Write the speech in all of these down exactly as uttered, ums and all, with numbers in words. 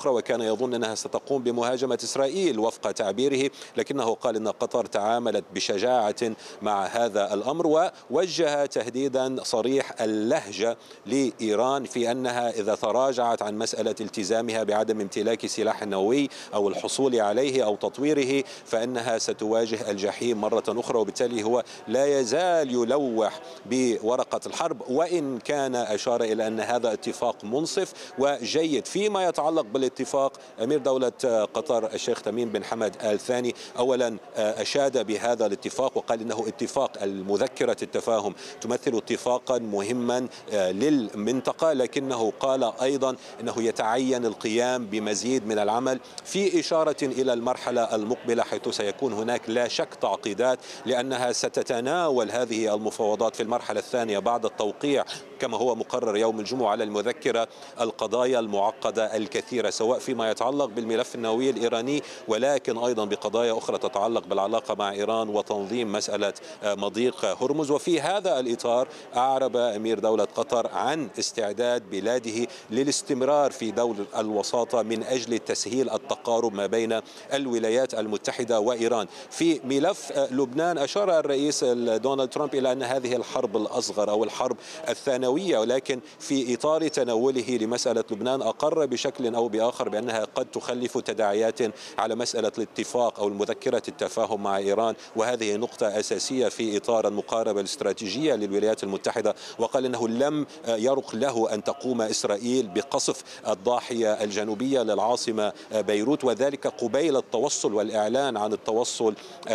أخرى، وكان يظن أنها ستقوم بمهاجمة إسرائيل وفق تعبيره، لكنه قال أن قطر تعاملت بشجاعة مع هذا الأمر، ووجه تهديدا صريح اللهجة لإيران في أنها إذا تراجعت عن مسألة التزامها بعدم امتلاك سلاح نووي أو الحصول عليه أو تطويره فإنها ستواجه الجحيم مرة أخرى. وبالتالي هو لا يزال يلوح بورقة الحرب، وإن كان أشار إلى أن هذا اتفاق منصف وجيد. فيما يتعلق بالاتفاق، أمير دولة قطر الشيخ تميم بن حمد آل ثاني أولا أشاد بهذا الاتفاق وقال إنه اتفاق المذكرة التفاهم تمثل اتفاقا مهما للمنطقة، لكنه قال أيضا أنه يتعين القيام بمزيد من العمل في إشارة إلى المرحلة المقبلة، حيث سيكون هناك لا شك تعقيدات، لأنها ستتناول هذه المفاوضات في المرحلة الثانية بعد التوقيع كما هو مقرر يوم الجمعة على المذكرة القضايا المعقدة الكثيرة، سواء فيما يتعلق بالملف النووي الإيراني ولكن أيضا بقضايا أخرى تتعلق بالعلاقة مع إيران وتنظيم مسألة مضيق هرمز. وفي هذا الإطار أعرب أمير دولة قطر عن استعداد بلاده للاستمرار في دور الوساطة من أجل تسهيل التقارب ما بين الولايات المتحدة وإيران. في ملف لبنان أشار الرئيس دونالد ترامب إلى أن هذه الحرب الأصغر أو الحرب الثانوية، ولكن في إطار تناوله لمسألة لبنان أقر بشكل أو بآخر بأنها قد تخلف تداعيات على مسألة الاتفاق أو المذكرة التفاهم مع إيران، وهذه نقطة أساسية في إطار المقاربة الاستراتيجية للولايات المتحدة. وقال أنه لم يرق له أن تقوم إسرائيل بقصف الضاحية الجنوبية للعاصمة بيروت، وذلك قبيل التوصل والإعلان عن التوصل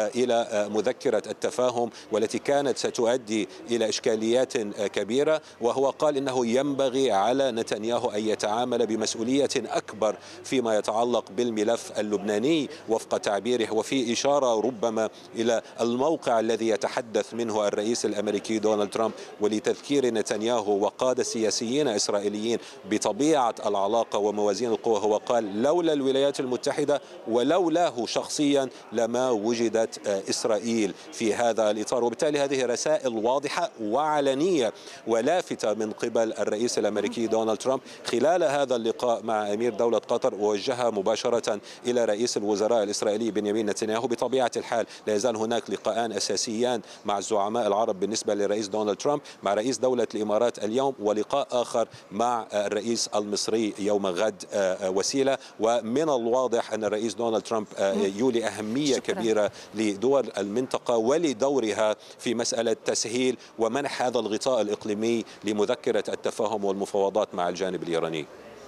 إلى مذكرة التفاهم والتي كانت ستؤدي إلى إشكاليات كبيرة. وهو قال إنه ينبغي على نتنياهو أن يتعامل بمسؤولية أكبر فيما يتعلق بالملف اللبناني وفق تعبيره، وفي إشارة ربما إلى الموقع الذي يتحدث منه الرئيس الأمريكي دونالد ترامب، ولتذكير نتنياهو وقادة سياسيين إسرائيليين بطبيعة العلاقة وموازين القوى. هو قال لولا الولايات المتحدة ولولاه شخصيا لما وجدت إسرائيل في هذا الإطار. وبالتالي هذه رسائل واضحة وعلنية ولافتة من قبل الرئيس الأمريكي دونالد ترامب خلال هذا اللقاء مع أمير دولة قطر، ووجهها مباشرة إلى رئيس الوزراء الإسرائيلي بنيامين نتنياهو. بطبيعة الحال لا يزال هناك لقاءان أساسيان مع الزعماء العرب بالنسبة للرئيس دونالد ترامب، مع رئيس دولة الإمارات اليوم، ولقاء آخر مع الرئيس المصري يوم غد وسيلة. ومن الواضح أن الرئيس دونالد ترامب يولي أهمية شكرا. كبيرة لدول المنطقة ولدورها في مسألة تسهيل ومنح هذا الغطاء الإقليمي لمذكرة التفاهم والمفاوضات مع الجانب الإيراني.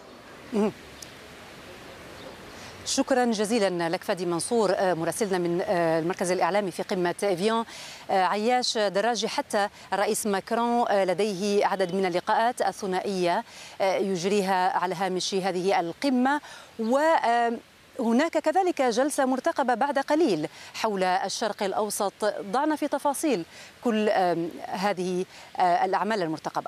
شكرا جزيلا لك فادي منصور مراسلنا من المركز الإعلامي في قمة إفيان. عياش دراجي، حتى الرئيس ماكرون لديه عدد من اللقاءات الثنائية يجريها على هامش هذه القمة، وهناك كذلك جلسة مرتقبة بعد قليل حول الشرق الأوسط. ضعنا في تفاصيل كل هذه الأعمال المرتقبة.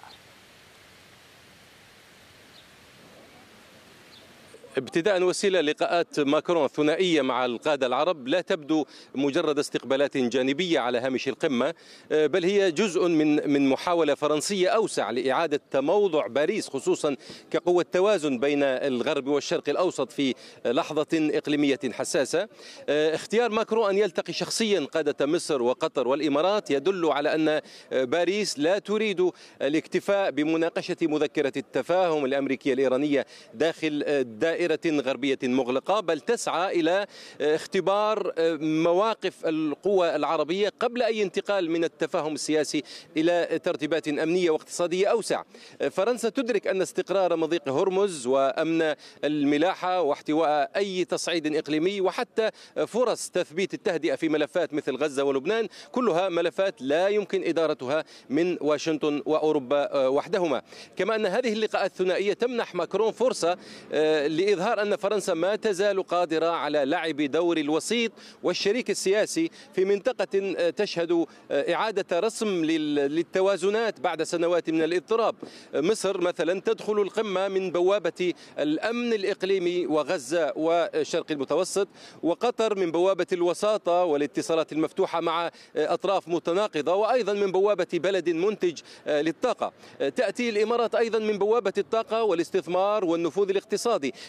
ابتداء وسيلة لقاءات ماكرون الثنائية مع القادة العرب لا تبدو مجرد استقبالات جانبية على هامش القمة، بل هي جزء من من محاولة فرنسية أوسع لإعادة تموضع باريس، خصوصا كقوة توازن بين الغرب والشرق الأوسط في لحظة إقليمية حساسة. اختيار ماكرون أن يلتقي شخصيا قادة مصر وقطر والإمارات يدل على أن باريس لا تريد الاكتفاء بمناقشة مذكرة التفاهم الأمريكية الإيرانية داخل دائرة غربية مغلقة، بل تسعى إلى اختبار مواقف القوى العربية قبل أي انتقال من التفاهم السياسي إلى ترتيبات أمنية واقتصادية أوسع. فرنسا تدرك أن استقرار مضيق هرمز وأمن الملاحة واحتواء أي تصعيد إقليمي وحتى فرص تثبيت التهدئة في ملفات مثل غزة ولبنان كلها ملفات لا يمكن إدارتها من واشنطن وأوروبا وحدهما. كما أن هذه اللقاءات الثنائية تمنح ماكرون فرصة لإظهار أن فرنسا ما تزال قادرة على لعب دور الوسيط والشريك السياسي في منطقة تشهد إعادة رسم للتوازنات بعد سنوات من الاضطراب. مصر مثلا تدخل القمة من بوابة الأمن الإقليمي وغزة والشرق المتوسط، وقطر من بوابة الوساطة والاتصالات المفتوحة مع أطراف متناقضة، وأيضا من بوابة بلد منتج للطاقة. تأتي الإمارات أيضا من بوابة الطاقة والاستثمار والنفوذ الاقتصادي.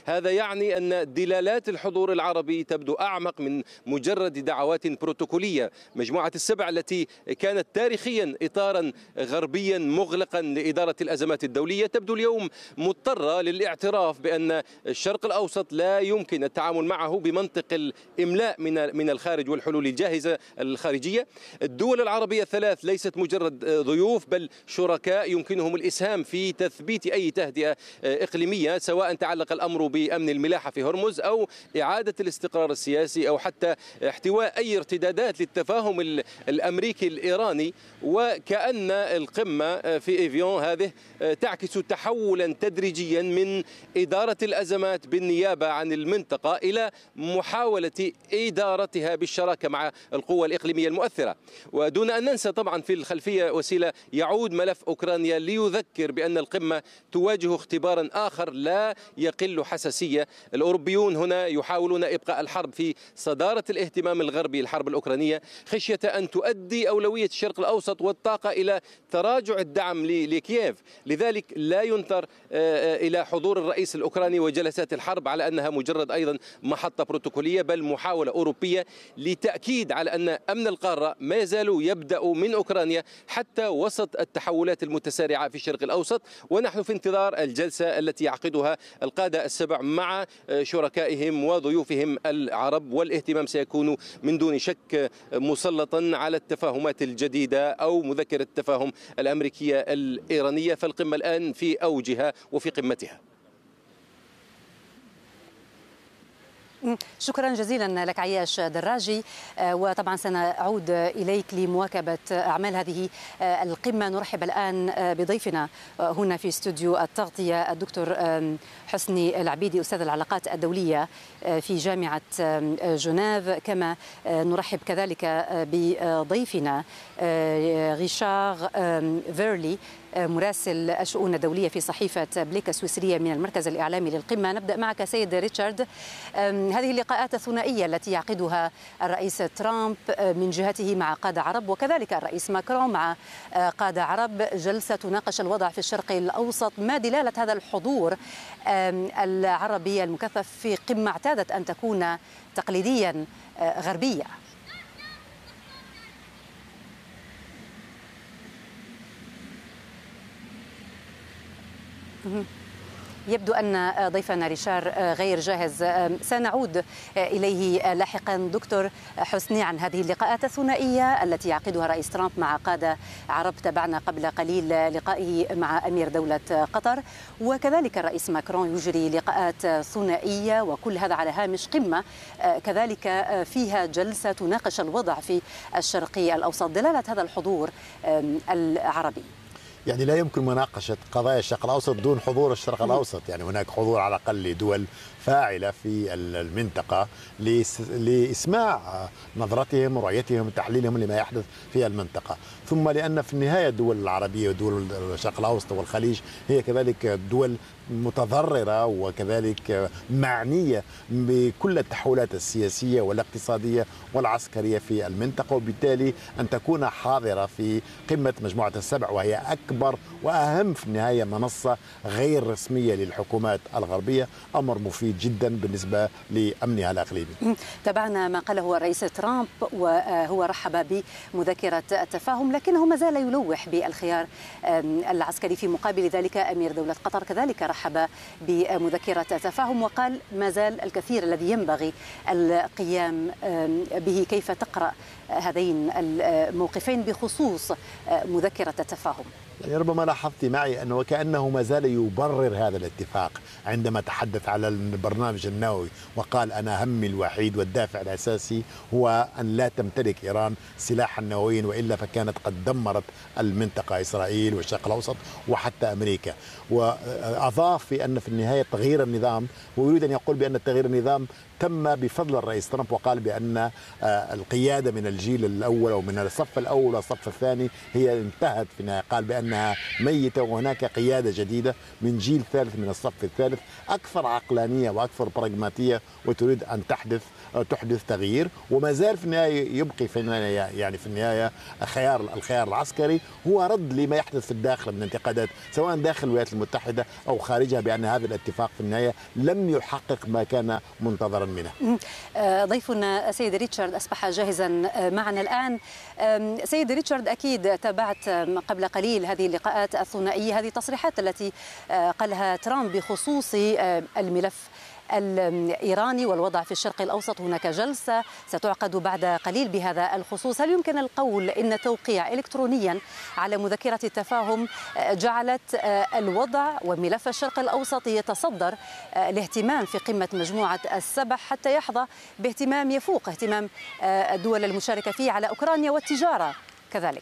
هذا يعني أن دلالات الحضور العربي تبدو أعمق من مجرد دعوات بروتوكولية. مجموعة السبع التي كانت تاريخيا إطارا غربيا مغلقا لإدارة الأزمات الدولية تبدو اليوم مضطرة للاعتراف بأن الشرق الأوسط لا يمكن التعامل معه بمنطق الإملاء من من الخارج والحلول الجاهزة الخارجية. الدول العربية الثلاث ليست مجرد ضيوف بل شركاء يمكنهم الإسهام في تثبيت أي تهدئة إقليمية، سواء تعلق الأمر بأمن الملاحة في هرمز أو إعادة الاستقرار السياسي أو حتى احتواء أي ارتدادات للتفاهم الأمريكي الإيراني. وكأن القمة في إيفيون هذه تعكس تحولا تدريجيا من إدارة الأزمات بالنيابة عن المنطقة إلى محاولة إدارتها بالشراكة مع القوى الإقليمية المؤثرة. ودون أن ننسى طبعا في الخلفية وسيلة يعود ملف أوكرانيا ليذكر بأن القمة تواجه اختبارا آخر لا يقل حساسية. الأوروبيون هنا يحاولون إبقاء الحرب في صدارة الاهتمام الغربي الحرب الأوكرانية خشية أن تؤدي أولوية الشرق الأوسط والطاقة إلى تراجع الدعم لكييف. لذلك لا ينظر إلى حضور الرئيس الأوكراني وجلسات الحرب على أنها مجرد أيضا محطة بروتوكولية، بل محاولة أوروبية لتأكيد على أن أمن القارة ما يزال يبدأ من أوكرانيا حتى وسط التحولات المتسارعة في الشرق الأوسط. ونحن في انتظار الجلسة التي يعقدها القادة السبع مع شركائهم وضيوفهم العرب، والاهتمام سيكون من دون شك مسلطا على التفاهمات الجديدة أو مذكرة التفاهم الأمريكية الإيرانية. فالقمة الآن في أوجها وفي قمتها. شكرا جزيلا لك عياش دراجي، وطبعا سنعود إليك لمواكبة أعمال هذه القمة. نرحب الآن بضيفنا هنا في استوديو التغطية الدكتور حسني العبيدي أستاذ العلاقات الدولية في جامعة جنيف، كما نرحب كذلك بضيفنا ريشار فيرلي مراسل الشؤون الدولية في صحيفة بليك السويسرية من المركز الإعلامي للقمة. نبدأ معك سيد ريتشارد. هذه اللقاءات الثنائية التي يعقدها الرئيس ترامب من جهته مع قادة عرب وكذلك الرئيس ماكرون مع قادة عرب، جلسة تناقش الوضع في الشرق الأوسط، ما دلالة هذا الحضور العربي المكثف في قمة اعتادت أن تكون تقليديا غربية؟ يبدو أن ضيفنا ريشار غير جاهز، سنعود إليه لاحقا. دكتور حسني، عن هذه اللقاءات الثنائية التي يعقدها رئيس ترامب مع قادة عرب، تابعنا قبل قليل لقائه مع أمير دولة قطر، وكذلك الرئيس ماكرون يجري لقاءات ثنائية، وكل هذا على هامش قمة كذلك فيها جلسة تناقش الوضع في الشرق الأوسط. دلالة هذا الحضور العربي؟ يعني لا يمكن مناقشة قضايا الشرق الأوسط دون حضور الشرق الأوسط. يعني هناك حضور على الأقل لدول فاعلة في المنطقة لإسماع نظرتهم ورؤيتهم وتحليلهم لما يحدث في المنطقة، ثم لأن في النهاية الدول العربية ودول الشرق الأوسط والخليج هي كذلك دول متضررة وكذلك معنية بكل التحولات السياسية والاقتصادية والعسكرية في المنطقة، وبالتالي أن تكون حاضرة في قمة مجموعة السبع، وهي أكبر وأهم في النهاية منصة غير رسمية للحكومات الغربية، أمر مفيد جدا بالنسبة لأمنها الإقليمي. تابعنا ما قاله الرئيس ترامب وهو رحب بمذكرة التفاهم، لكنه ما زال يلوح بالخيار العسكري. في مقابل ذلك أمير دولة قطر كذلك رحب بمذكرة التفاهم وقال ما زال الكثير الذي ينبغي القيام به. كيف تقرأ هذين الموقفين بخصوص مذكرة التفاهم؟ يعني ربما لاحظت معي أنه كأنه ما زال يبرر هذا الاتفاق عندما تحدث على البرنامج النووي وقال أنا همي الوحيد والدافع الأساسي هو أن لا تمتلك إيران سلاحا نوويا، وإلا فكانت قد دمرت المنطقة، إسرائيل والشرق الأوسط وحتى أمريكا. وأضاف في أن في النهاية تغيير النظام، ويريد أن يقول بأن تغيير النظام تم بفضل الرئيس ترامب، وقال بأن القيادة من الجيل الأول أو من الصف الأول والصف الثاني هي انتهت في النهاية. قال بأن أنها ميتة، وهناك قيادة جديدة من جيل ثالث من الصف الثالث أكثر عقلانية وأكثر براغماتية، وتريد أن تحدث تحدث تغيير. وما زال في النهاية يبقي في النهاية يعني في النهاية خيار الخيار العسكري هو رد لما يحدث في الداخل من انتقادات سواء داخل الولايات المتحدة أو خارجها، بأن هذا الاتفاق في النهاية لم يحقق ما كان منتظرا منه. ضيفنا سيد ريتشارد أصبح جاهزا معنا الآن. سيد ريتشارد، أكيد تابعت قبل قليل هذه اللقاءات الثنائية، هذه التصريحات التي قالها ترامب بخصوص الملف الإيراني والوضع في الشرق الأوسط. هناك جلسة ستعقد بعد قليل بهذا الخصوص. هل يمكن القول إن توقيع إلكترونيا على مذكرة التفاهم جعلت الوضع وملف الشرق الأوسط يتصدر الاهتمام في قمة مجموعة السبع حتى يحظى باهتمام يفوق اهتمام الدول المشاركة فيه على أوكرانيا والتجارة كذلك؟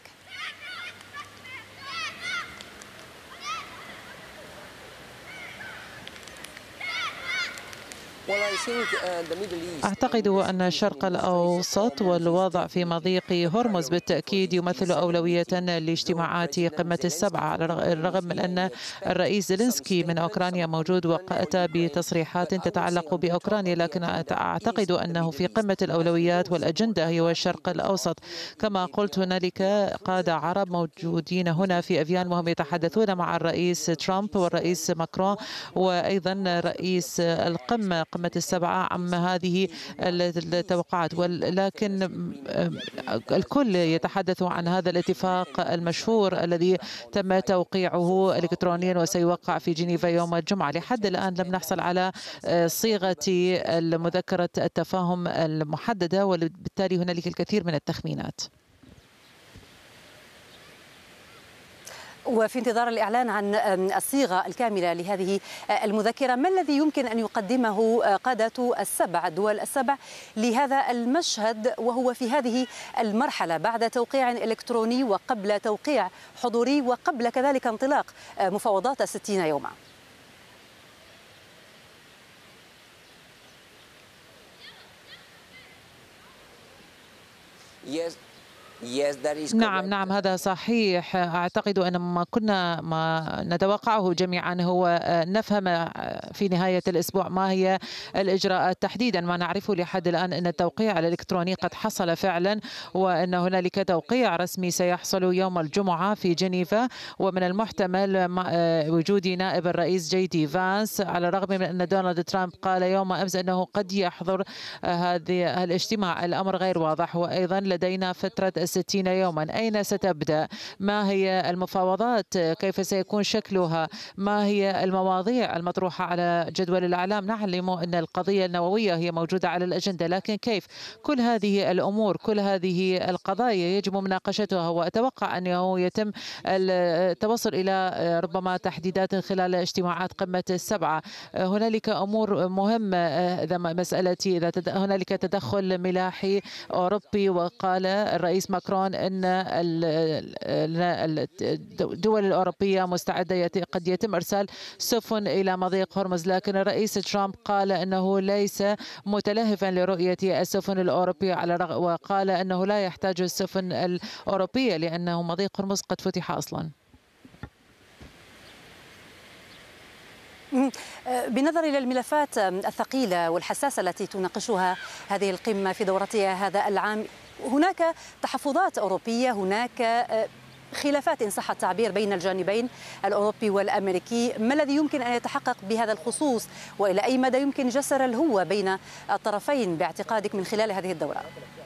أعتقد أن الشرق الأوسط والوضع في مضيق هرمز بالتأكيد يمثل أولوية لاجتماعات قمة السبعة، على الرغم من أن الرئيس زيلينسكي من أوكرانيا موجود وأتى بتصريحات تتعلق بأوكرانيا، لكن أعتقد أنه في قمة الأولويات والأجندة هي الشرق الأوسط. كما قلت هنالك قادة عرب موجودين هنا في أفيان وهم يتحدثون مع الرئيس ترامب والرئيس ماكرون وأيضا رئيس القمة قمة السبعة عن هذه التوقعات، ولكن الكل يتحدث عن هذا الاتفاق المشهور الذي تم توقيعه إلكترونيا وسيوقع في جنيفا يوم الجمعة. لحد الآن لم نحصل على صيغة مذكرة التفاهم المحددة، وبالتالي هنالك الكثير من التخمينات. وفي انتظار الإعلان عن الصيغة الكاملة لهذه المذكرة، ما الذي يمكن أن يقدمه قادة السبع الدول السبع لهذا المشهد وهو في هذه المرحلة بعد توقيع إلكتروني وقبل توقيع حضوري وقبل كذلك انطلاق مفاوضات ستين يوما؟ yes. نعم نعم هذا صحيح. أعتقد أن ما كنا ما نتوقعه جميعا هو نفهم في نهاية الأسبوع ما هي الإجراءات تحديدا. ما نعرفه لحد الآن أن التوقيع الإلكتروني قد حصل فعلا، وأن هنالك توقيع رسمي سيحصل يوم الجمعة في جنيفا، ومن المحتمل وجود نائب الرئيس جي دي فانس، على الرغم من أن دونالد ترامب قال يوم أمس أنه قد يحضر هذا الاجتماع. الأمر غير واضح. وأيضا لدينا فترة ستين يوما. أين ستبدأ؟ ما هي المفاوضات؟ كيف سيكون شكلها؟ ما هي المواضيع المطروحة على جدول الأعلام؟ نعلم أن القضية النووية هي موجودة على الأجندة، لكن كيف؟ كل هذه الأمور كل هذه القضايا يجب مناقشتها، وأتوقع أنه يتم التوصل إلى ربما تحديدات خلال اجتماعات قمة السبعة. هنالك أمور مهمة، إذا مسألة إذا هنالك تدخل ملاحي أوروبي، وقال الرئيس ماكرون أن الدول الأوروبية مستعدة قد يتم إرسال سفن إلى مضيق هرمز، لكن الرئيس ترامب قال أنه ليس متلهفا لرؤية السفن الأوروبية، على وقال أنه لا يحتاج السفن الأوروبية لأنه مضيق هرمز قد فتح أصلا. بالنظر إلى الملفات الثقيلة والحساسة التي تناقشها هذه القمة في دورتها هذا العام، هناك تحفظات أوروبية، هناك خلافات إن صح التعبير بين الجانبين الأوروبي والأمريكي. ما الذي يمكن أن يتحقق بهذا الخصوص، وإلى أي مدى يمكن جسر الهوة بين الطرفين باعتقادك من خلال هذه الدورة؟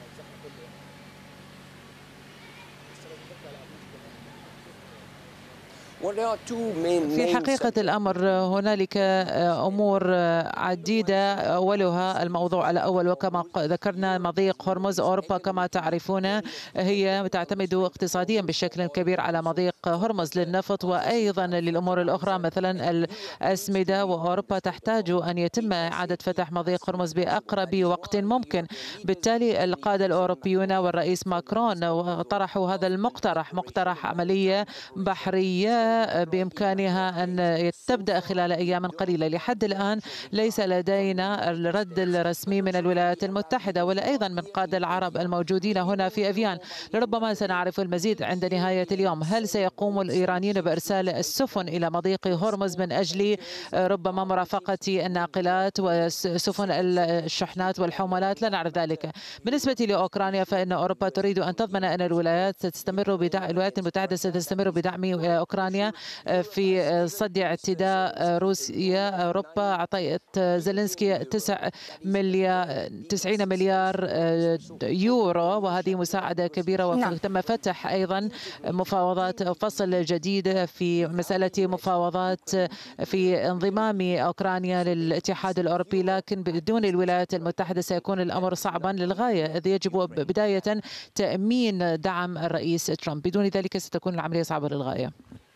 في حقيقة الأمر هنالك أمور عديدة، أولها الموضوع الأول وكما ذكرنا مضيق هرمز. أوروبا كما تعرفون هي تعتمد اقتصاديا بشكل كبير على مضيق هرمز للنفط وأيضا للأمور الأخرى مثلا الأسمدة، وأوروبا تحتاج أن يتم إعادة فتح مضيق هرمز بأقرب وقت ممكن. بالتالي القادة الأوروبيون والرئيس ماكرون طرحوا هذا المقترح، مقترح عملية بحرية بإمكانها أن تبدأ خلال أيام قليلة. لحد الآن ليس لدينا الرد الرسمي من الولايات المتحدة ولا أيضا من قادة العرب الموجودين هنا في أفيان. لربما سنعرف المزيد عند نهاية اليوم. هل سيقوم الإيرانيون بإرسال السفن إلى مضيق هرمز من أجل ربما مرافقة الناقلات وسفن الشحنات والحملات؟ لا نعرف ذلك. بالنسبة لأوكرانيا فإن أوروبا تريد أن تضمن أن الولايات ستستمر بدعم الولايات المتحدة ستستمر بدعم أوكرانيا في صد اعتداء روسيا. أوروبا أعطت زيلينسكي تسع مليار تسعين مليار يورو وهذه مساعدة كبيرة. وتم فتح أيضا مفاوضات فصل جديد في مسألة مفاوضات في انضمام أوكرانيا للاتحاد الأوروبي، لكن بدون الولايات المتحدة سيكون الأمر صعبا للغاية، إذ يجب بداية تأمين دعم الرئيس ترامب. بدون ذلك ستكون العملية صعبة للغاية.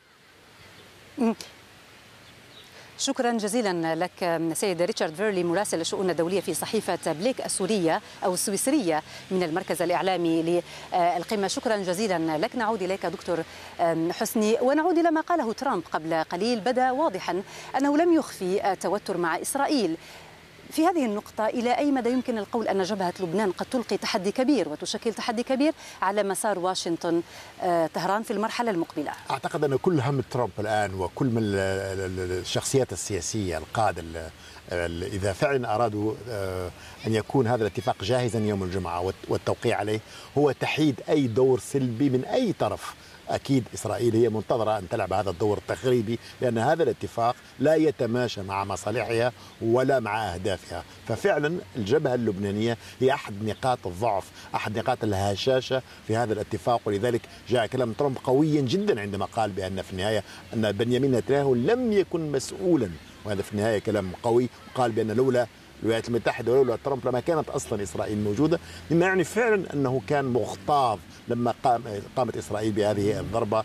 شكرا جزيلا لك سيد ريتشارد فيرلي مراسل الشؤون الدولية في صحيفة بليك السورية أو السويسرية من المركز الإعلامي للقمة. شكرا جزيلا لك. نعود إليك دكتور حسني ونعود إلى ما قاله ترامب قبل قليل. بدا واضحا أنه لم يخفي التوتر مع إسرائيل. في هذه النقطة إلى أي مدى يمكن القول أن جبهة لبنان قد تلقي تحدي كبير وتشكل تحدي كبير على مسار واشنطن طهران في المرحلة المقبلة؟ أعتقد أن كل هم ترامب الآن وكل من الشخصيات السياسية القادة إذا فعلا أرادوا أن يكون هذا الاتفاق جاهزا يوم الجمعة والتوقيع عليه هو تحييد أي دور سلبي من أي طرف. أكيد إسرائيل هي منتظرة أن تلعب هذا الدور التخريبي لأن هذا الاتفاق لا يتماشى مع مصالحها ولا مع أهدافها. ففعلا الجبهة اللبنانية هي أحد نقاط الضعف، أحد نقاط الهشاشة في هذا الاتفاق. ولذلك جاء كلام ترامب قويا جدا عندما قال بأن في النهاية أن بنيامين نتنياهو لم يكن مسؤولا، وهذا في النهاية كلام قوي. قال بأن لولا الولايات المتحدة ولولا ترامب لما كانت أصلا إسرائيل موجودة، مما يعني فعلا أنه كان مغتاظ لما قام قامت إسرائيل بهذه الضربة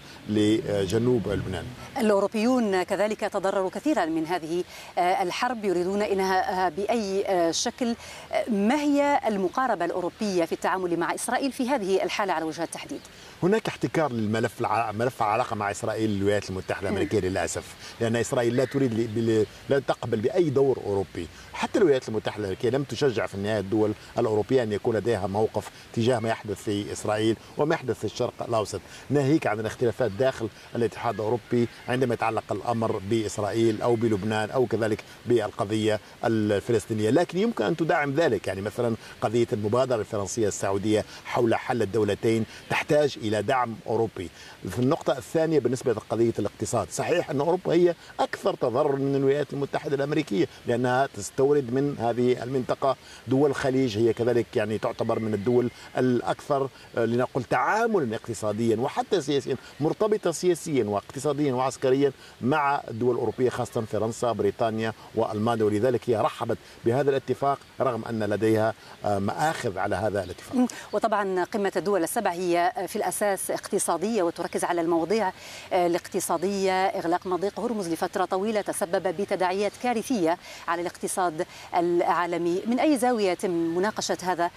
لجنوب لبنان. الأوروبيون كذلك تضرروا كثيرا من هذه الحرب، يريدون إنها بأي شكل. ما هي المقاربة الأوروبية في التعامل مع إسرائيل في هذه الحالة على وجه التحديد؟ هناك احتكار للملف ملف العلاقة مع إسرائيل للولايات المتحدة الأمريكية للأسف، لأن إسرائيل لا تريد لا تقبل بأي دور أوروبي. حتى الولايات المتحدة الأمريكية لم تشجع في النهاية الدول الأوروبية أن يكون لديها موقف تجاه ما يحدث في إسرائيل وما يحدث في الشرق الأوسط، ناهيك عن الاختلافات داخل الاتحاد الأوروبي عندما يتعلق الأمر بإسرائيل أو بلبنان أو كذلك بالقضية الفلسطينية. لكن يمكن أن تدعم ذلك، يعني مثلا قضية المبادرة الفرنسية السعودية حول حل الدولتين تحتاج إلى دعم أوروبي. في النقطة الثانية بالنسبة لقضية الاقتصاد، صحيح أن أوروبا هي أكثر تضرر من الولايات المتحدة الأمريكية لأنها تستورد من هذه المنطقة. دول الخليج هي كذلك يعني تعتبر من الدول الأكثر لنقل تعاملا اقتصاديا وحتى سياسيا، مرتبطة سياسيا واقتصاديا وعسكريا مع الدول الأوروبية خاصة فرنسا بريطانيا وألمانيا. ولذلك هي رحبت بهذا الاتفاق رغم أن لديها مآخذ على هذا الاتفاق. وطبعا قمة الدول السبع هي في الأساس اقتصادية وتركز على المواضيع الاقتصادية. إغلاق مضيق هرمز لفترة طويلة تسبب بتداعيات كارثية على الاقتصاد العالمي. من أي زاوية يتم مناقشة هذا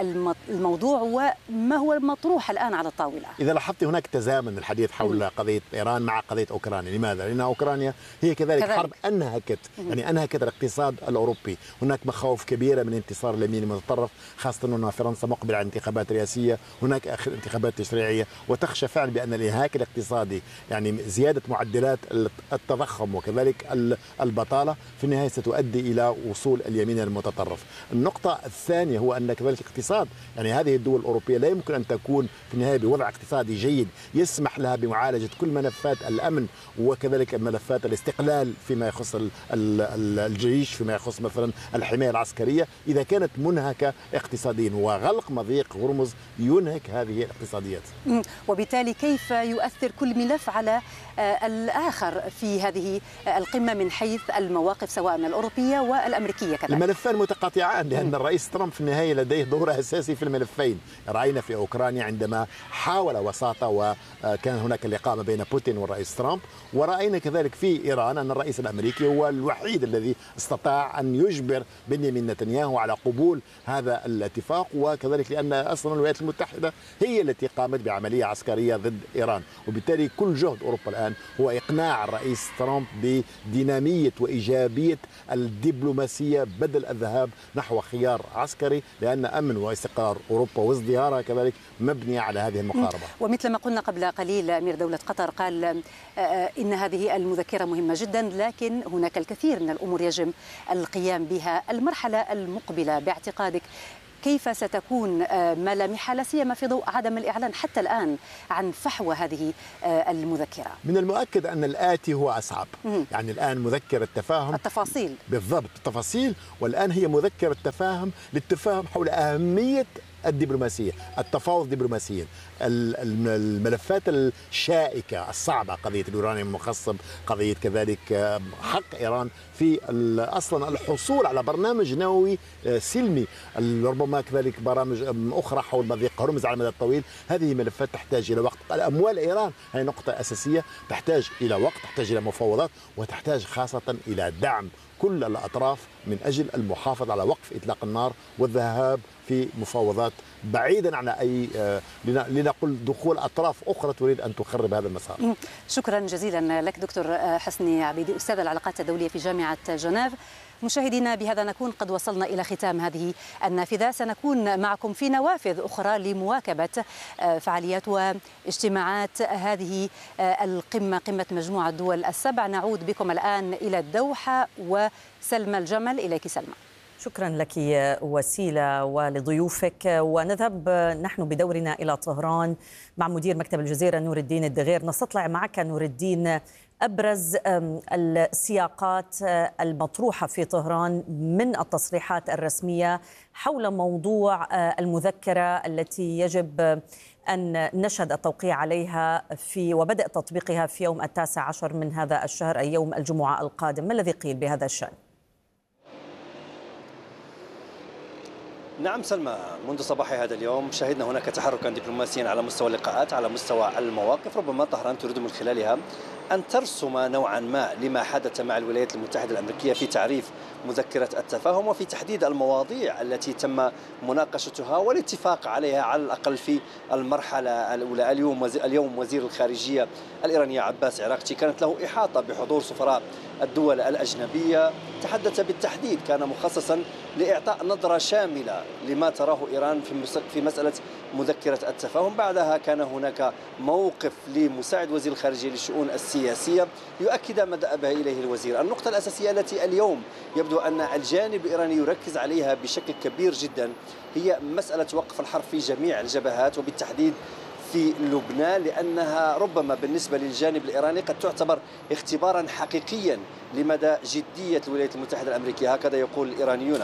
الموضوع وما هو المطروح الآن على الطاولة؟ إذا لاحظت هناك تزامن الحديث حول قضية إيران مع قضية أوكرانيا. لماذا؟ لأن أوكرانيا هي كذلك, كذلك. حرب أنهكت يعني أنهكت الاقتصاد الأوروبي. هناك مخاوف كبيرة من انتصار اليمين المتطرف، خاصة أن فرنسا مقبلة على انتخابات رئاسية، هناك انتخابات تشريعية، وتخشى فعلا بأن الانهاك الاقتصادي يعني زيادة معدلات التضخم وكذلك البطالة في النهاية ستؤدي إلى وصول اليمين المتطرف. النقطة الثانية هو أن كذلك اقتصاد يعني هذه الدول الأوروبية لا يمكن أن تكون في النهاية بوضع اقتصادي جيد يسمح لها بمعالجة كل ملفات الأمن وكذلك ملفات الاستقلال فيما يخص الجيش، فيما يخص مثلا الحماية العسكرية، إذا كانت منهكة اقتصاديا. وغلق مضيق هرمز ينهك هذه الاقتصاديات. وبالتالي كيف يؤثر كل ملف على الآخر في هذه القمة من حيث المواقف سواء الأوروبية والأمريكية؟ هكذا؟ الملفان متقاطعان، لأن الرئيس ترامب في النهاية لديه دور أساسي في الملفين. رأينا في أوكرانيا عندما حاول وساطة وكان هناك لقاء ما بين بوتين والرئيس ترامب، ورأينا كذلك في إيران أن الرئيس الأمريكي هو الوحيد الذي استطاع أن يجبر بنيامين نتنياهو على قبول هذا الاتفاق، وكذلك لأن أصلا الولايات المتحدة هي التي قامت بعملية عسكرية ضد إيران، وبالتالي كل جهد أوروبا الآن هو إقناع الرئيس ترامب بدينامية وإيجابية الدبلوماسية بدل الذهاب نحو خيار عسكري، لأن أمن واستقرار أوروبا وازدهارها كذلك مبنية على هذه المقاربة. ومثل ما قلنا قبل قليل، أمير دولة قطر قال إن هذه المذكرة مهمة جدا، لكن هناك الكثير من الأمور يجب القيام بها. المرحلة المقبلة باعتقادك كيف ستكون ملامحها، لا سيما في ضوء عدم الإعلان حتى الآن عن فحوى هذه المذكرة؟ من المؤكد أن الآتي هو أصعب. يعني الآن مذكرة تفاهم التفاصيل بالضبط التفاصيل، والآن هي مذكرة تفاهم للتفاهم حول أهمية الدبلوماسية، التفاوض دبلوماسيا، الملفات الشائكة الصعبة، قضية اليورانيوم المخصب، قضية كذلك حق إيران في أصلا الحصول على برنامج نووي سلمي، ربما كذلك برامج أخرى حول مضيق هرمز على المدى الطويل. هذه ملفات تحتاج إلى وقت. الأموال إيران هي نقطة أساسية، تحتاج إلى وقت، تحتاج إلى مفاوضات، وتحتاج خاصة إلى دعم كل الأطراف من أجل المحافظة على وقف إطلاق النار والذهاب في مفاوضات بعيدا عن أي لنقل دخول أطراف أخرى تريد أن تخرب هذا المسار. شكرا جزيلا لك دكتور حسني عبيدي، أستاذ العلاقات الدولية في جامعة جنيف. مشاهدينا، بهذا نكون قد وصلنا إلى ختام هذه النافذة. سنكون معكم في نوافذ أخرى لمواكبة فعاليات واجتماعات هذه القمة، قمة مجموعة الدول السبع. نعود بكم الآن إلى الدوحة وسلمى الجمل. إليك سلمى. شكرا لك وسيلة ولضيوفك، ونذهب نحن بدورنا إلى طهران مع مدير مكتب الجزيرة نور الدين الدغير. نستطلع معك نور الدين أبرز السياقات المطروحة في طهران من التصريحات الرسمية حول موضوع المذكرة التي يجب أن نشهد التوقيع عليها في وبدأ تطبيقها في يوم التاسع عشر من هذا الشهر، أي يوم الجمعة القادم. ما الذي قيل بهذا الشأن؟ نعم سلمى، منذ صباح هذا اليوم شهدنا هناك تحركا دبلوماسيا على مستوى اللقاءات، على مستوى المواقف. ربما طهران تريد من خلالها أن ترسم نوعا ما لما حدث مع الولايات المتحدة الأمريكية في تعريف مذكرة التفاهم وفي تحديد المواضيع التي تم مناقشتها والاتفاق عليها على الأقل في المرحلة الأولى. اليوم اليوم وزير الخارجية الإيرانية عباس عراقتي كانت له إحاطة بحضور سفراء الدول الأجنبية، تحدث بالتحديد، كان مخصصا لإعطاء نظرة شاملة لما تراه إيران في مسألة مذكرة التفاهم. بعدها كان هناك موقف لمساعد وزير الخارجية للشؤون السياسية يؤكد ما ذهب إليه الوزير. النقطة الأساسية التي اليوم يبدو أن الجانب الإيراني يركز عليها بشكل كبير جدا هي مسألة وقف الحرب في جميع الجبهات، وبالتحديد في لبنان، لأنها ربما بالنسبة للجانب الإيراني قد تعتبر اختبارا حقيقيا لمدى جدية الولايات المتحدة الأمريكية، هكذا يقول الإيرانيون،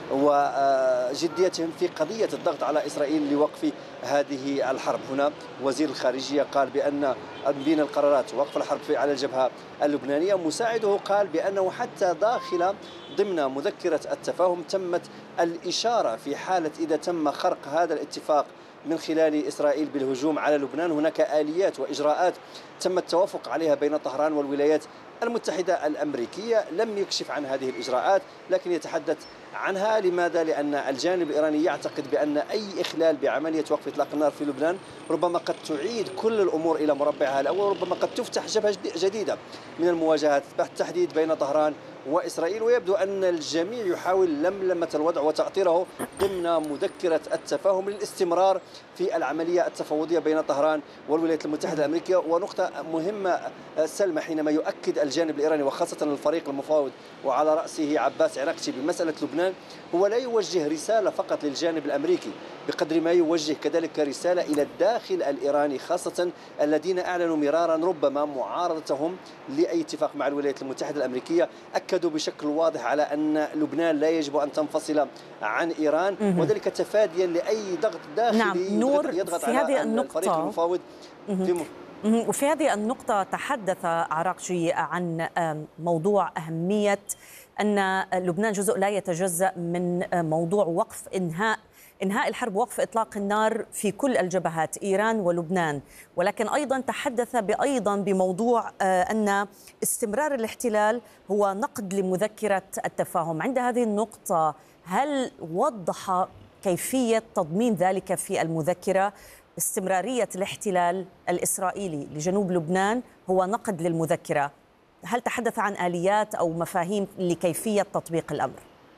وجديتهم في قضية الضغط على إسرائيل لوقف هذه الحرب. هنا وزير الخارجية قال بأن بين القرارات وقف الحرب على الجبهة اللبنانية. مساعده قال بأنه حتى داخل ضمن مذكرة التفاهم تمت الإشارة في حالة إذا تم خرق هذا الاتفاق من خلال إسرائيل بالهجوم على لبنان، هناك آليات وإجراءات تم التوافق عليها بين طهران والولايات المتحدة الأمريكية. لم يكشف عن هذه الإجراءات لكن يتحدث عنها. لماذا؟ لأن الجانب الإيراني يعتقد بأن أي إخلال بعملية وقف إطلاق النار في لبنان ربما قد تعيد كل الأمور إلى مربعها الأول، ربما قد تفتح جبهة جديدة من المواجهات بالتحديد بين طهران وإسرائيل. ويبدو أن الجميع يحاول لملمة الوضع وتأطيره ضمن مذكرة التفاهم للاستمرار في العملية التفاوضية بين طهران والولايات المتحدة الأمريكية. ونقطة مهمة سلمى، حينما يؤكد الجانب الإيراني وخاصة الفريق المفاوض وعلى رأسه عباس عراقتي بمسألة لبنان، هو لا يوجه رسالة فقط للجانب الأمريكي بقدر ما يوجه كذلك رسالة إلى الداخل الإيراني، خاصة الذين أعلنوا مرارا ربما معارضتهم لأي اتفاق مع الولايات المتحدة الأمريكية. أكدوا بشكل واضح على أن لبنان لا يجب أن تنفصل عن إيران، وذلك تفاديا لأي ضغط داخلي نعم. نور، يضغط في على هذه النقطة الفريق المفاوض في م... وفي هذه النقطة تحدث عراقجي عن موضوع أهمية أن لبنان جزء لا يتجزأ من موضوع وقف إنهاء إنهاء الحرب ووقف إطلاق النار في كل الجبهات إيران ولبنان، ولكن أيضا تحدث أيضا بموضوع أن استمرار الاحتلال هو نقد لمذكرة التفاهم. عند هذه النقطة هل وضح كيفية تضمين ذلك في المذكرة؟ استمرارية الاحتلال الإسرائيلي لجنوب لبنان هو نقد للمذكرة، هل تحدث عن آليات أو مفاهيم لكيفية تطبيق الأمر؟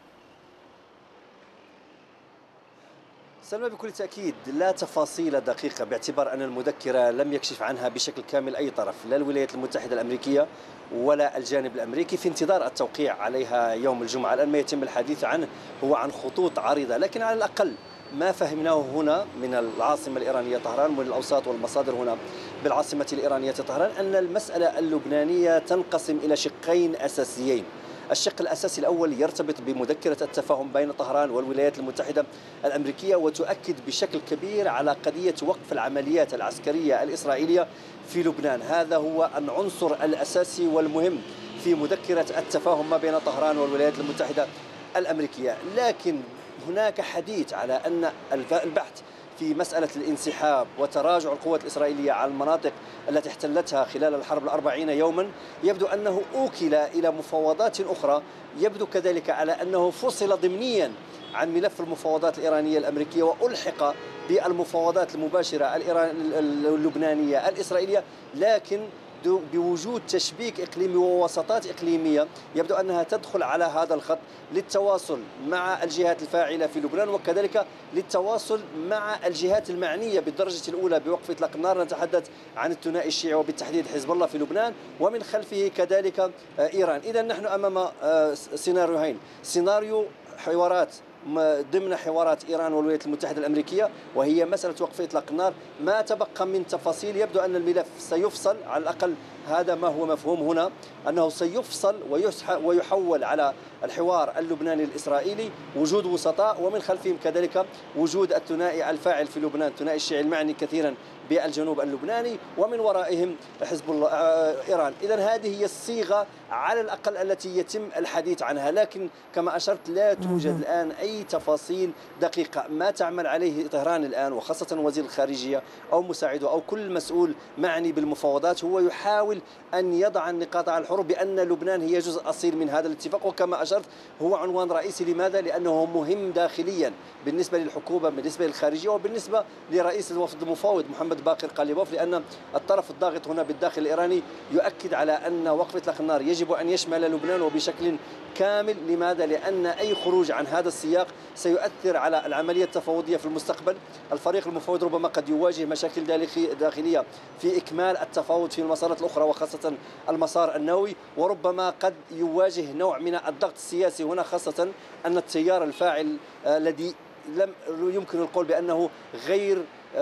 سلمى بكل تأكيد لا تفاصيل دقيقة، باعتبار أن المذكرة لم يكشف عنها بشكل كامل أي طرف، لا الولايات المتحدة الأمريكية ولا الجانب الأمريكي، في انتظار التوقيع عليها يوم الجمعة. الآن ما يتم الحديث عنه هو عن خطوط عريضة، لكن على الأقل ما فهمناه هنا من العاصمة الإيرانية طهران ومن الأوساط والمصادر هنا بالعاصمة الإيرانية طهران أن المسألة اللبنانية تنقسم إلى شقين أساسيين. الشق الأساسي الأول يرتبط بمذكرة التفاهم بين طهران والولايات المتحدة الأمريكية، وتؤكد بشكل كبير على قضية وقف العمليات العسكرية الإسرائيلية في لبنان. هذا هو العنصر الأساسي والمهم في مذكرة التفاهم ما بين طهران والولايات المتحدة الأمريكية. لكن هناك حديث على أن البحث في مسألة الانسحاب وتراجع القوات الإسرائيلية على المناطق التي احتلتها خلال الحرب الأربعين يوما، يبدو أنه أوكل إلى مفاوضات أخرى، يبدو كذلك على أنه فصل ضمنيا عن ملف المفاوضات الإيرانية الأمريكية وألحق بالمفاوضات المباشرة اللبنانية الإسرائيلية، لكن بوجود تشبيك إقليمي ووساطات إقليمية يبدو أنها تدخل على هذا الخط للتواصل مع الجهات الفاعلة في لبنان، وكذلك للتواصل مع الجهات المعنية بالدرجة الأولى بوقف إطلاق النار. نتحدث عن الثنائي الشيعي وبالتحديد حزب الله في لبنان، ومن خلفه كذلك إيران. إذا نحن أمام سيناريوهين: سيناريو حوارات ضمن حوارات إيران والولايات المتحدة الأمريكية وهي مسألة وقف إطلاق النار، ما تبقى من تفاصيل يبدو أن الملف سيفصل، على الأقل هذا ما هو مفهوم هنا، أنه سيفصل ويحول على الحوار اللبناني الإسرائيلي، وجود وسطاء ومن خلفهم كذلك وجود الثنائي الفاعل في لبنان، الثنائي الشيعي المعني كثيرا بالجنوب اللبناني، ومن ورائهم حزب الله إيران. إذن هذه هي الصيغة على الأقل التي يتم الحديث عنها، لكن كما أشرت لا توجد الآن أي تفاصيل دقيقة. ما تعمل عليه طهران الآن وخاصة وزير الخارجية أو مساعده أو كل مسؤول معني بالمفاوضات هو يحاول أن يضع النقاط على الحروف بأن لبنان هي جزء أصيل من هذا الاتفاق، وكما أشرت هو عنوان رئيسي. لماذا؟ لأنه مهم داخليا بالنسبة للحكومة، بالنسبة للخارجية، وبالنسبة لرئيس الوفد المفاوض محمد باقر قاليبوف، لأن الطرف الضاغط هنا بالداخل الإيراني يؤكد على أن وقف إطلاق النار يجب أن يشمل لبنان وبشكل كامل. لماذا؟ لأن أي خروج عن هذا السياق سيؤثر على العملية التفاوضية في المستقبل. الفريق المفاوض ربما قد يواجه مشاكل داخلية في إكمال التفاوض في المسارات الأخرى وخاصة المسار النووي، وربما قد يواجه نوع من الضغط السياسي هنا، خاصة أن التيار الفاعل الذي لم يمكن القول بأنه غير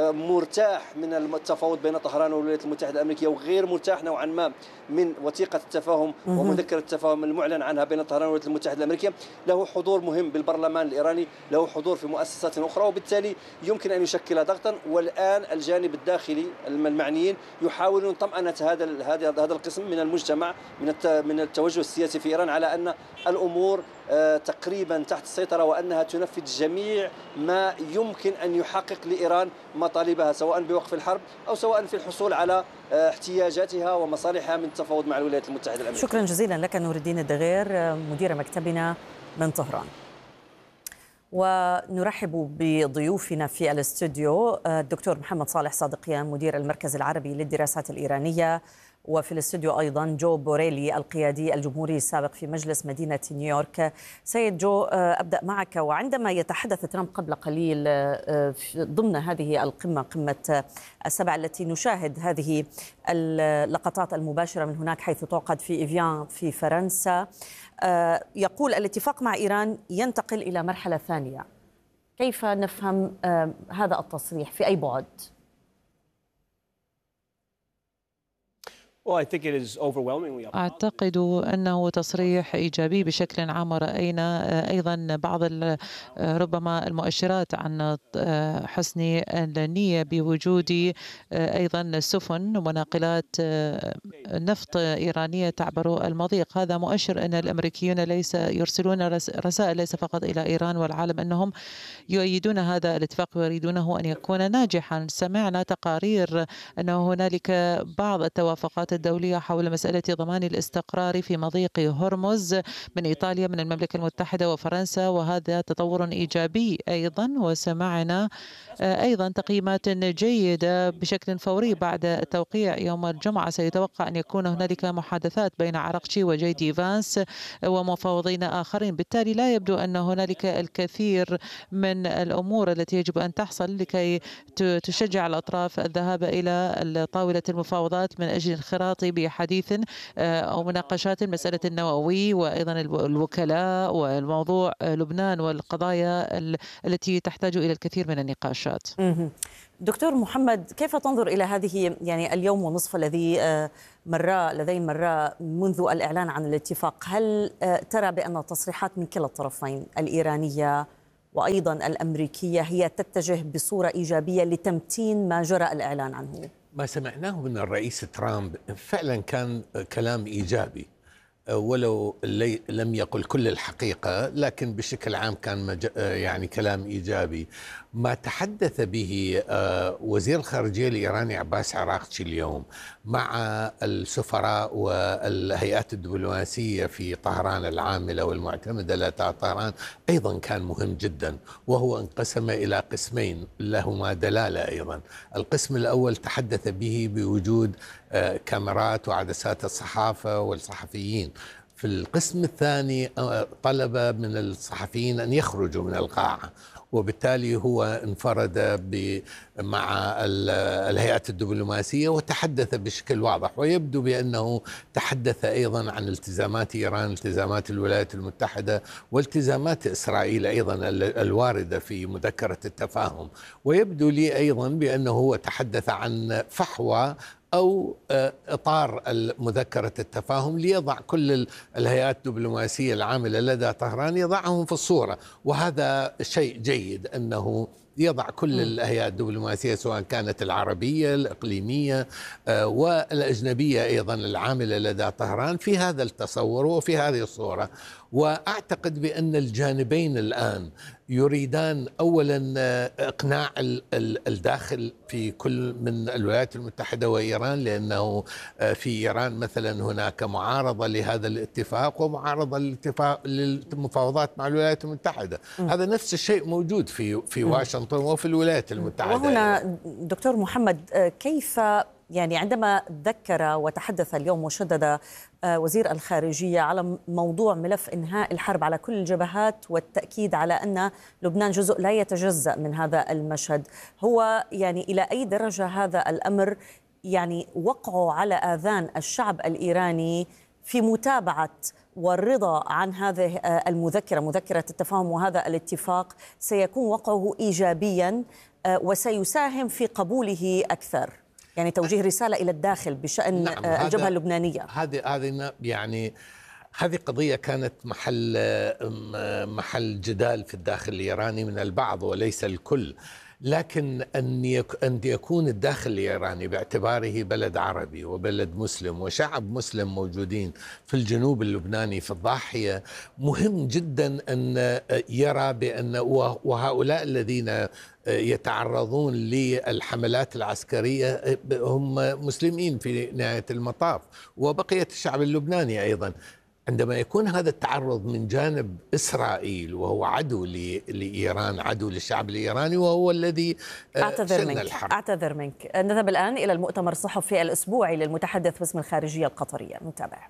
مرتاح من التفاوض بين طهران والولايات المتحدة الأمريكية، وغير مرتاح نوعا ما من وثيقة التفاهم ومذكرة التفاهم المعلن عنها بين طهران والولايات المتحدة الأمريكية، له حضور مهم بالبرلمان الإيراني، له حضور في مؤسسات أخرى، وبالتالي يمكن أن يشكل ضغطا. والآن الجانب الداخلي المعنيين يحاولون طمأنة هذا هذا هذا القسم من المجتمع من من التوجه السياسي في إيران على أن الأمور تقريبا تحت السيطرة، وأنها تنفذ جميع ما يمكن أن يحقق لإيران مطالبها، سواء بوقف الحرب أو سواء في الحصول على احتياجاتها ومصالحها من التفاوض مع الولايات المتحدة الأمريكية. شكرا جزيلا لك نور الدين الدغير مدير مكتبنا من طهران. ونرحب بضيوفنا في الاستوديو الدكتور محمد صالح صادقيان مدير المركز العربي للدراسات الإيرانية، وفي الاستوديو أيضا جو بوريلي القيادي الجمهوري السابق في مجلس مدينة نيويورك. سيد جو، أبدأ معك. وعندما يتحدث ترامب قبل قليل ضمن هذه القمة، قمة السبع التي نشاهد هذه اللقطات المباشرة من هناك حيث تعقد في إيفيان في فرنسا، يقول الاتفاق مع إيران ينتقل إلى مرحلة ثانية. كيف نفهم هذا التصريح؟ في أي بعد؟ أعتقد أنه تصريح إيجابي بشكل عام، ورأينا أيضا بعض ربما المؤشرات عن حسن النية بوجود أيضا سفن وناقلات نفط إيرانية تعبر المضيق. هذا مؤشر أن الأمريكيون ليس يرسلون رسائل ليس فقط إلى إيران والعالم أنهم يؤيدون هذا الاتفاق ويريدونه أن يكون ناجحا. سمعنا تقارير أنه هنالك بعض التوافقات الدولية حول مسألة ضمان الاستقرار في مضيق هرمز من إيطاليا من المملكة المتحدة وفرنسا، وهذا تطور إيجابي أيضا. وسمعنا أيضا تقييمات جيدة بشكل فوري بعد التوقيع يوم الجمعة. سيتوقع أن يكون هنالك محادثات بين عراقچي وجي دي فانس ومفاوضين آخرين. بالتالي لا يبدو أن هنالك الكثير من الأمور التي يجب أن تحصل لكي تشجع الأطراف الذهاب إلى طاولة المفاوضات من أجل الانخراط بحديث أو مناقشات مسألة النووي وأيضا الوكلاء والموضوع لبنان والقضايا التي تحتاج إلى الكثير من النقاشات. دكتور محمد، كيف تنظر إلى هذه يعني اليوم ونصف الذي مر الذين مر منذ الإعلان عن الاتفاق؟ هل ترى بأن التصريحات من كلا الطرفين الإيرانية وأيضا الأمريكية هي تتجه بصورة إيجابية لتمتين ما جرى الإعلان عنه؟ ما سمعناه من الرئيس ترامب فعلا كان كلام إيجابي، ولو لم يقل كل الحقيقة، لكن بشكل عام كان يعني كلام إيجابي. ما تحدث به وزير الخارجية الإيراني عباس عراقچي اليوم مع السفراء والهيئات الدبلوماسية في طهران العاملة والمعتمدة لدى طهران أيضا كان مهم جدا، وهو انقسم إلى قسمين لهما دلالة أيضا. القسم الأول تحدث به بوجود كاميرات وعدسات الصحافة والصحفيين. في القسم الثاني طلب من الصحفيين أن يخرجوا من القاعة، وبالتالي هو انفرد مع الهيئات الدبلوماسية وتحدث بشكل واضح، ويبدو بأنه تحدث أيضا عن التزامات إيران، التزامات الولايات المتحدة، والتزامات إسرائيل أيضا الواردة في مذكرة التفاهم. ويبدو لي أيضا بأنه هو تحدث عن فحوى أو إطار مذكرة التفاهم ليضع كل الهيئات الدبلوماسية العاملة لدى طهران، يضعهم في الصورة. وهذا شيء جيد أنه يضع كل الهيئات الدبلوماسية سواء كانت العربية الإقليمية والأجنبية أيضا العاملة لدى طهران في هذا التصور وفي هذه الصورة. وأعتقد بأن الجانبين الآن يريدان أولا إقناع الداخل في كل من الولايات المتحدة وإيران، لأنه في إيران مثلا هناك معارضة لهذا الاتفاق ومعارضة للاتفاق للمفاوضات مع الولايات المتحدة. م. هذا نفس الشيء موجود في في واشنطن وفي الولايات المتحدة. وهنا دكتور محمد، كيف يعني عندما ذكر وتحدث اليوم وشدد وزير الخارجية على موضوع ملف إنهاء الحرب على كل الجبهات والتأكيد على أن لبنان جزء لا يتجزأ من هذا المشهد، هو يعني إلى أي درجة هذا الأمر يعني وقعه على آذان الشعب الإيراني في متابعة والرضا عن هذه المذكرة مذكرة التفاهم وهذا الاتفاق سيكون وقعه إيجابيا وسيساهم في قبوله أكثر؟ يعني توجيه رسالة إلى الداخل بشأن نعم الجبهة اللبنانية. هذه هذه يعني هذه قضية كانت محل محل جدال في الداخل الإيراني من البعض وليس الكل، لكن أن أن يكون الداخل الإيراني باعتباره بلد عربي وبلد مسلم وشعب مسلم موجودين في الجنوب اللبناني في الضاحية، مهم جدا أن يرى بأن وهؤلاء الذين يتعرضون للحملات العسكرية هم مسلمين في نهاية المطاف، وبقية الشعب اللبناني أيضا. عندما يكون هذا التعرض من جانب إسرائيل وهو عدو لإيران، عدو للشعب الإيراني، وهو الذي أعتذر منك الحرب. أعتذر منك. نذهب الآن إلى المؤتمر الصحفي الأسبوعي للمتحدث باسم الخارجية القطرية، نتابع.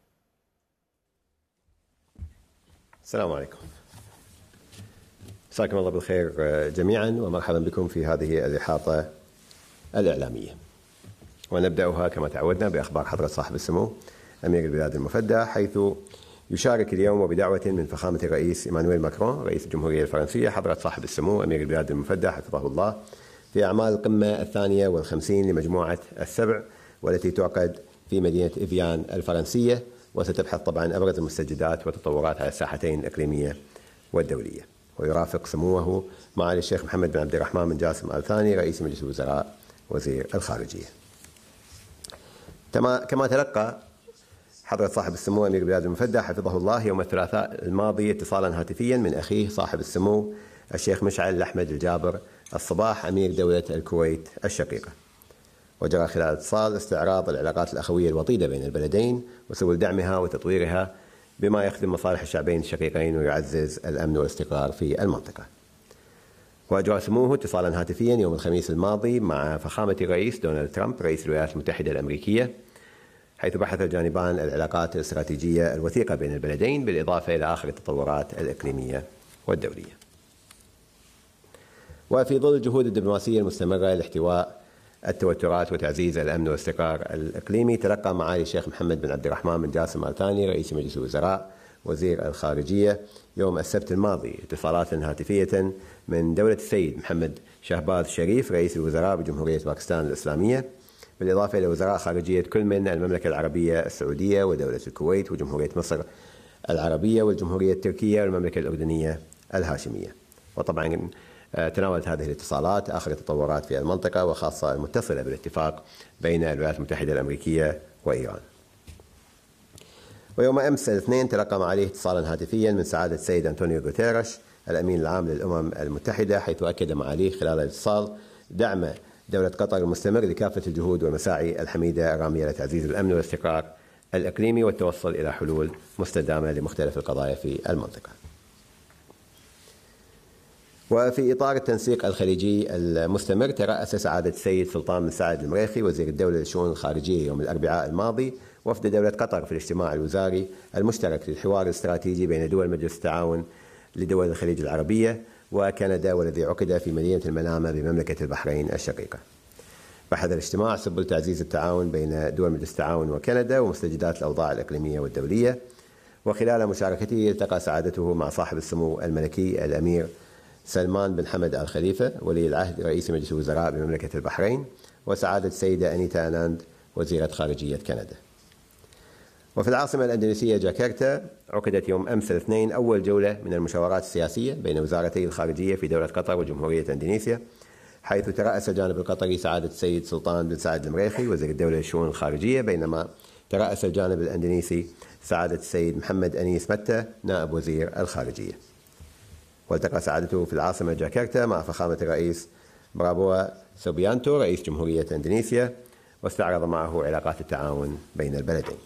السلام عليكم، مساكم الله بالخير جميعا ومرحبا بكم في هذه الإحاطة الإعلامية. ونبدأها كما تعودنا بأخبار حضرة صاحب السمو أمير البلاد المفدى، حيث يشارك اليوم وبدعوة من فخامة الرئيس إيمانويل ماكرون رئيس الجمهورية الفرنسية حضرة صاحب السمو أمير البلاد المفدى حفظه الله في أعمال القمة الثانية والخمسين لمجموعة السبع، والتي تعقد في مدينة إفيان الفرنسية، وستبحث طبعا أبرز المستجدات والتطورات على الساحتين الإقليمية والدولية. ويرافق سموه معالي الشيخ محمد بن عبد الرحمن بن جاسم آل ثاني رئيس مجلس الوزراء وزير الخارجية. كما تلقى حضرة صاحب السمو أمير البلاد المفدى حفظه الله يوم الثلاثاء الماضي اتصالا هاتفيا من أخيه صاحب السمو الشيخ مشعل أحمد الجابر الصباح أمير دولة الكويت الشقيقة، وجرى خلال الاتصال استعراض العلاقات الأخوية الوطيدة بين البلدين وسبل دعمها وتطويرها بما يخدم مصالح الشعبين الشقيقين ويعزز الأمن والاستقرار في المنطقة. وأجرى سموه اتصالا هاتفيا يوم الخميس الماضي مع فخامة الرئيس دونالد ترامب رئيس الولايات المتحدة الأمريكية، حيث بحث الجانبان العلاقات الاستراتيجية الوثيقة بين البلدين بالإضافة إلى آخر التطورات الإقليمية والدولية. وفي ظل الجهود الدبلوماسية المستمرة لاحتواء التوترات وتعزيز الأمن والاستقرار الإقليمي، تلقى معالي الشيخ محمد بن عبد الرحمن بن جاسم آل ثاني رئيس مجلس الوزراء وزير الخارجية يوم السبت الماضي اتصالات هاتفية من دولة السيد محمد شهباز شريف رئيس الوزراء بجمهورية باكستان الإسلامية، بالإضافة إلى وزراء خارجية كل من المملكة العربية السعودية ودولة الكويت وجمهورية مصر العربية والجمهورية التركية والمملكة الأردنية الهاشمية. وطبعا تناولت هذه الاتصالات آخر التطورات في المنطقة وخاصة المتصلة بالاتفاق بين الولايات المتحدة الأمريكية وإيران. ويوم أمس الاثنين تلقى معاليه اتصالا هاتفيا من سعادة السيد أنطونيو غوتيريش الأمين العام للأمم المتحدة، حيث أكد معاليه خلال الاتصال دعم دولة قطر المستمر لكافة الجهود والمساعي الحميدة الرامية لتعزيز الأمن والاستقرار الإقليمي والتوصل إلى حلول مستدامة لمختلف القضايا في المنطقة. وفي إطار التنسيق الخليجي المستمر، ترأس سعادة السيد سلطان بن سعد المريخي وزير الدولة للشؤون الخارجية يوم الأربعاء الماضي وفد دولة قطر في الاجتماع الوزاري المشترك للحوار الاستراتيجي بين دول مجلس التعاون لدول الخليج العربية وكندا، والذي عقد في مدينة المنامة بمملكة البحرين الشقيقة. بحث الاجتماع سبل تعزيز التعاون بين دول مجلس التعاون وكندا ومستجدات الأوضاع الإقليمية والدولية. وخلال مشاركته التقى سعادته مع صاحب السمو الملكي الأمير سلمان بن حمد آل خليفة ولي العهد رئيس مجلس الوزراء بمملكة البحرين وسعادة السيدة أنيتا أناند وزيرة خارجية كندا. وفي العاصمة الأندونيسية جاكرتا عقدت يوم أمس الاثنين أول جولة من المشاورات السياسية بين وزارتي الخارجية في دولة قطر وجمهورية إندونيسيا، حيث ترأس الجانب القطري سعادة السيد سلطان بن سعد المريخي وزير الدولة للشؤون الخارجية، بينما ترأس الجانب الأندونيسي سعادة السيد محمد أنيس متى نائب وزير الخارجية. والتقى سعادته في العاصمة جاكرتا مع فخامة الرئيس برابوا سوبيانتو رئيس جمهورية إندونيسيا، واستعرض معه علاقات التعاون بين البلدين.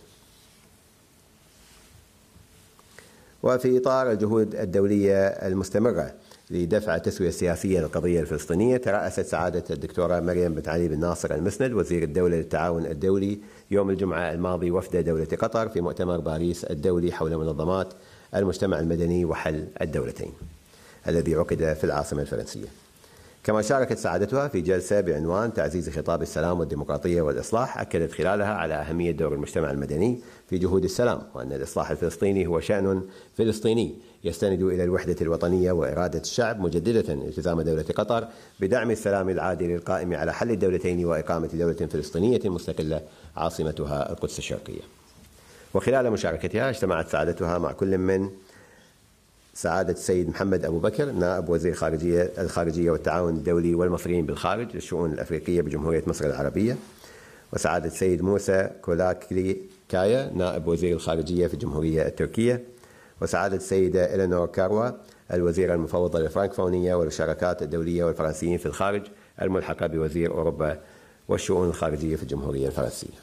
وفي إطار الجهود الدولية المستمرة لدفع التسوية السياسية للقضية الفلسطينية، ترأست سعادة الدكتورة مريم بنت علي بن ناصر المسند وزير الدولة للتعاون الدولي يوم الجمعة الماضي وفد دولة قطر في مؤتمر باريس الدولي حول منظمات المجتمع المدني وحل الدولتين الذي عقد في العاصمة الفرنسية. كما شاركت سعادتها في جلسة بعنوان تعزيز خطاب السلام والديمقراطية والإصلاح، أكدت خلالها على أهمية دور المجتمع المدني في جهود السلام، وأن الإصلاح الفلسطيني هو شأن فلسطيني يستند إلى الوحدة الوطنية وإرادة الشعب، مجددة التزام دولة قطر بدعم السلام العادل القائم على حل الدولتين وإقامة دولة فلسطينية مستقلة عاصمتها القدس الشرقية. وخلال مشاركتها اجتمعت سعادتها مع كل من سعادة السيد محمد أبو بكر نائب وزير خارجية الخارجية والتعاون الدولي والمصريين بالخارج للشؤون الأفريقية بجمهورية مصر العربية، وسعادة السيد موسى كولاكلي كايا نائب وزير الخارجية في الجمهورية التركية، وسعادة السيدة إلينور كاروا الوزيرة المفوضة للفرنكفونية والشراكات الدولية والفرنسيين في الخارج الملحقة بوزير أوروبا والشؤون الخارجية في الجمهورية الفرنسية.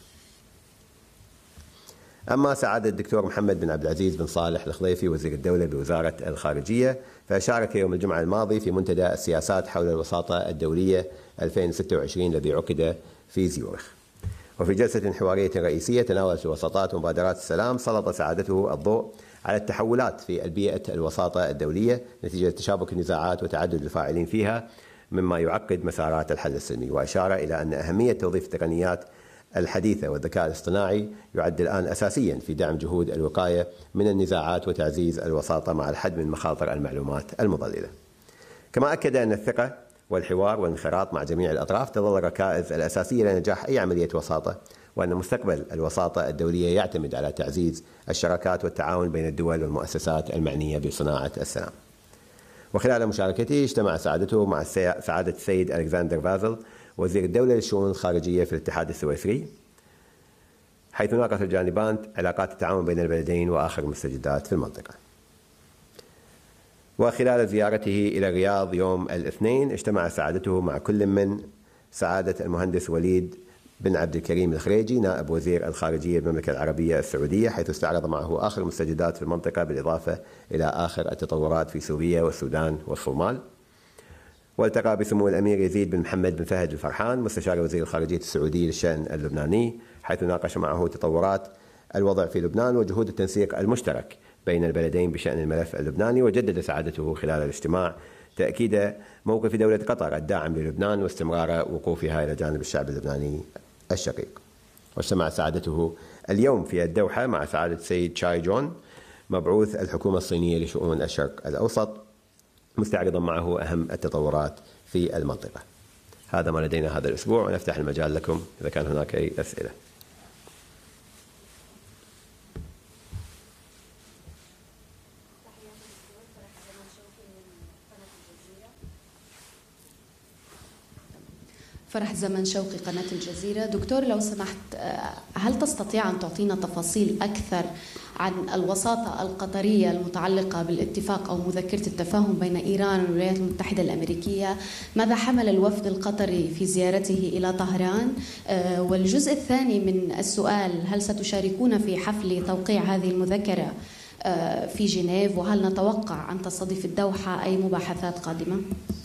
أما سعادة الدكتور محمد بن عبد العزيز بن صالح الخضيفي وزير الدولة بوزارة الخارجية، فشارك يوم الجمعة الماضي في منتدى السياسات حول الوساطة الدولية ألفين وستة وعشرين الذي عقد في زيورخ. وفي جلسة حوارية رئيسية تناولت الوساطات ومبادرات السلام، سلط سعادته الضوء على التحولات في البيئة الوساطة الدولية نتيجة تشابك النزاعات وتعدد الفاعلين فيها مما يعقد مسارات الحل السلمي، وأشار إلى أن أهمية توظيف التقنيات الحديثة والذكاء الاصطناعي يعد الآن أساسيا في دعم جهود الوقاية من النزاعات وتعزيز الوساطة مع الحد من مخاطر المعلومات المضللة. كما أكد أن الثقة والحوار والانخراط مع جميع الأطراف تظل الركائز الأساسية لنجاح أي عملية وساطة، وأن مستقبل الوساطة الدولية يعتمد على تعزيز الشراكات والتعاون بين الدول والمؤسسات المعنية بصناعة السلام. وخلال مشاركته اجتمع سعادته مع سعادة السيد ألكسندر فازل وزير الدولة للشؤون الخارجية في الاتحاد السويسري، حيث ناقش الجانبان علاقات التعاون بين البلدين وآخر المستجدات في المنطقة. وخلال زيارته إلى الرياض يوم الاثنين اجتمع سعادته مع كل من سعادة المهندس وليد بن عبد الكريم الخريجي نائب وزير الخارجية المملكة العربية السعودية، حيث استعرض معه آخر المستجدات في المنطقة بالإضافة إلى آخر التطورات في سوريا والسودان والصومال. والتقى بسمو الأمير يزيد بن محمد بن فهد الفرحان مستشار وزير الخارجية السعودي للشأن اللبناني، حيث ناقش معه تطورات الوضع في لبنان وجهود التنسيق المشترك بين البلدين بشأن الملف اللبناني. وجدد سعادته خلال الاجتماع تأكيد موقف دولة قطر الداعم للبنان واستمرار وقوفها إلى جانب الشعب اللبناني الشقيق. واجتمع سعادته اليوم في الدوحة مع سعادة السيد شاي جون مبعوث الحكومة الصينية لشؤون الشرق الأوسط، مستعرضا معه أهم التطورات في المنطقة. هذا ما لدينا هذا الأسبوع، ونفتح المجال لكم إذا كان هناك أي أسئلة. فرح زمن شوقي، قناة الجزيرة. دكتور لو سمحت، هل تستطيع أن تعطينا تفاصيل أكثر عن الوساطة القطرية المتعلقة بالاتفاق أو مذكرة التفاهم بين إيران والولايات المتحدة الأمريكية؟ ماذا حمل الوفد القطري في زيارته إلى طهران؟ والجزء الثاني من السؤال، هل ستشاركون في حفل توقيع هذه المذكرة في جنيف؟ وهل نتوقع أن تستضيف الدوحة أي مباحثات قادمة؟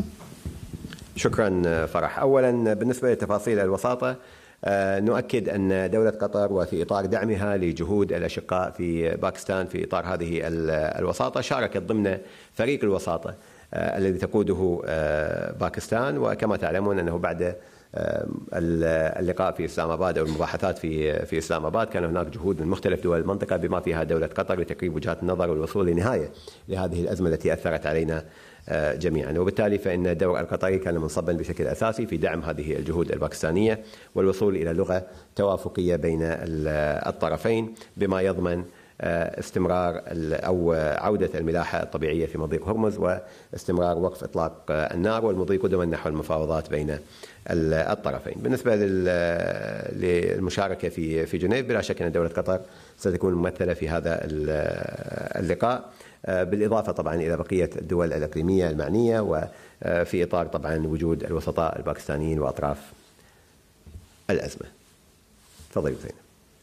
شكرا فرح. أولا بالنسبة لتفاصيل الوساطة، نؤكد أن دولة قطر وفي إطار دعمها لجهود الأشقاء في باكستان في إطار هذه الوساطة شاركت ضمن فريق الوساطة الذي تقوده باكستان. وكما تعلمون أنه بعد اللقاء في إسلام آباد أو المباحثات في في إسلام آباد كان هناك جهود من مختلف دول المنطقة بما فيها دولة قطر لتقريب وجهات النظر والوصول لنهاية لهذه الأزمة التي أثرت علينا جميعا. وبالتالي فإن الدور القطري كان منصبا بشكل أساسي في دعم هذه الجهود الباكستانية والوصول إلى لغة توافقية بين الطرفين بما يضمن استمرار أو عودة الملاحة الطبيعية في مضيق هرمز واستمرار وقف إطلاق النار والمضي قدما نحو المفاوضات بين الطرفين. بالنسبة للمشاركة في في جنيف، بلا شك أن دولة قطر ستكون ممثلة في هذا اللقاء، بالإضافة طبعا إلى بقية الدول الإقليمية المعنية، وفي إطار طبعا وجود الوسطاء الباكستانيين وأطراف الأزمة. تفضلي زينب.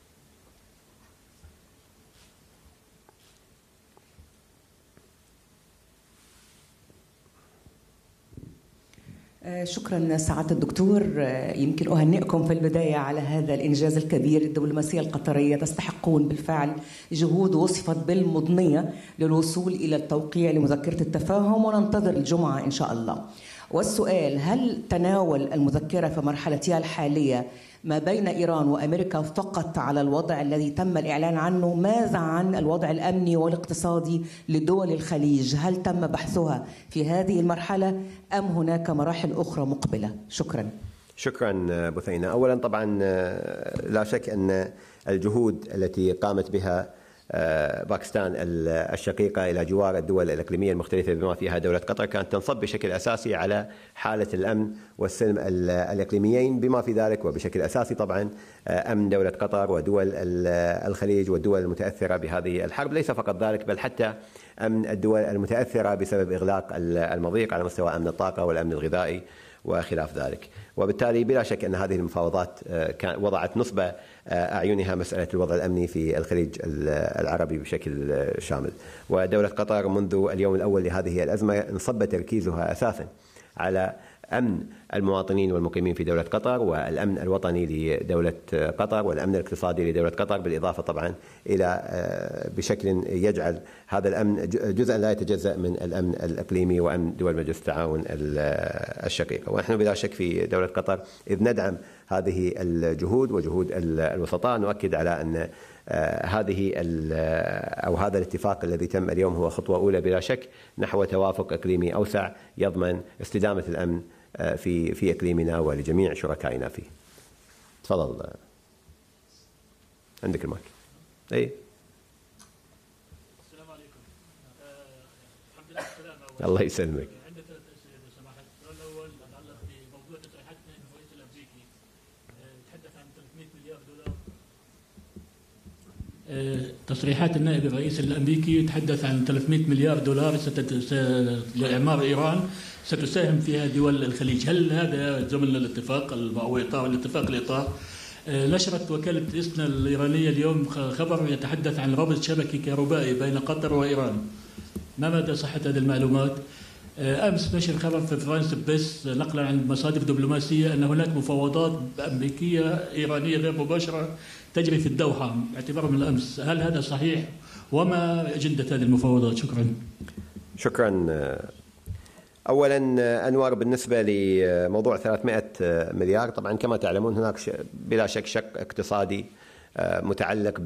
شكرا سعادة الدكتور. يمكن أهنئكم في البداية على هذا الإنجاز الكبير. الدبلوماسية القطرية تستحقون بالفعل جهود وصفت بالمضنية للوصول إلى التوقيع لمذكرة التفاهم، وننتظر الجمعة إن شاء الله. والسؤال، هل تناول المذكرة في مرحلتها الحالية ما بين إيران وأمريكا فقط على الوضع الذي تم الإعلان عنه؟ ماذا عن الوضع الأمني والاقتصادي لدول الخليج؟ هل تم بحثها في هذه المرحلة أم هناك مراحل أخرى مقبلة؟ شكرا. شكرا بثينة. أولا طبعا لا شك أن الجهود التي قامت بها باكستان الشقيقة إلى جوار الدول الإقليمية المختلفة بما فيها دولة قطر كانت تنصب بشكل أساسي على حالة الأمن والسلم الإقليميين، بما في ذلك وبشكل أساسي طبعا أمن دولة قطر ودول الخليج والدول المتأثرة بهذه الحرب. ليس فقط ذلك، بل حتى أمن الدول المتأثرة بسبب إغلاق المضيق على مستوى أمن الطاقة والأمن الغذائي وخلاف ذلك. وبالتالي بلا شك أن هذه المفاوضات وضعت نصب أعينها مسألة الوضع الأمني في الخليج العربي بشكل شامل. ودولة قطر منذ اليوم الأول لهذه الأزمة انصب تركيزها أساسا على أمن المواطنين والمقيمين في دولة قطر والأمن الوطني لدولة قطر والأمن الاقتصادي لدولة قطر، بالإضافة طبعا إلى بشكل يجعل هذا الأمن جزءا لا يتجزأ من الأمن الإقليمي وأمن دول مجلس التعاون الشقيقة. ونحن بلا شك في دولة قطر إذ ندعم هذه الجهود وجهود الوسطاء، نؤكد على أن هذه أو هذا الاتفاق الذي تم اليوم هو خطوة أولى بلا شك نحو توافق إقليمي أوسع يضمن استدامة الأمن في في إقليمنا ولجميع شركائنا فيه. تفضل. عندك المايك. اي السلام عليكم. الحمد لله السلامة. الله يسلمك. عندي ثلاث أسئلة إذا سمحت. السؤال الأول يتعلق بموضوع تصريحات نائب الرئيس الأمريكي تحدث عن ثلاثمئة مليار دولار. تصريحات النائب الرئيس الأمريكي يتحدث عن ثلاثمئة مليار دولار لإعمار إيران ستساهم فيها دول الخليج. هل هذا ضمن الاتفاق أو إطار الاتفاق الإطار؟ نشرت وكالة إسنا الإيرانية اليوم خبر يتحدث عن ربط شبكي كهربائي بين قطر وإيران. ما مدى صحة هذه المعلومات؟ أمس نشر خبر في فرانس بس نقلا عن مصادر دبلوماسية أن هناك مفاوضات أمريكية إيرانية غير مباشرة تجري في الدوحة اعتبارا من الأمس. هل هذا صحيح؟ وما أجندة هذه المفاوضات؟ شكرا. شكرا. أولا أنور، بالنسبة لموضوع ثلاثمئة مليار، طبعا كما تعلمون هناك بلا شك شق اقتصادي متعلق ب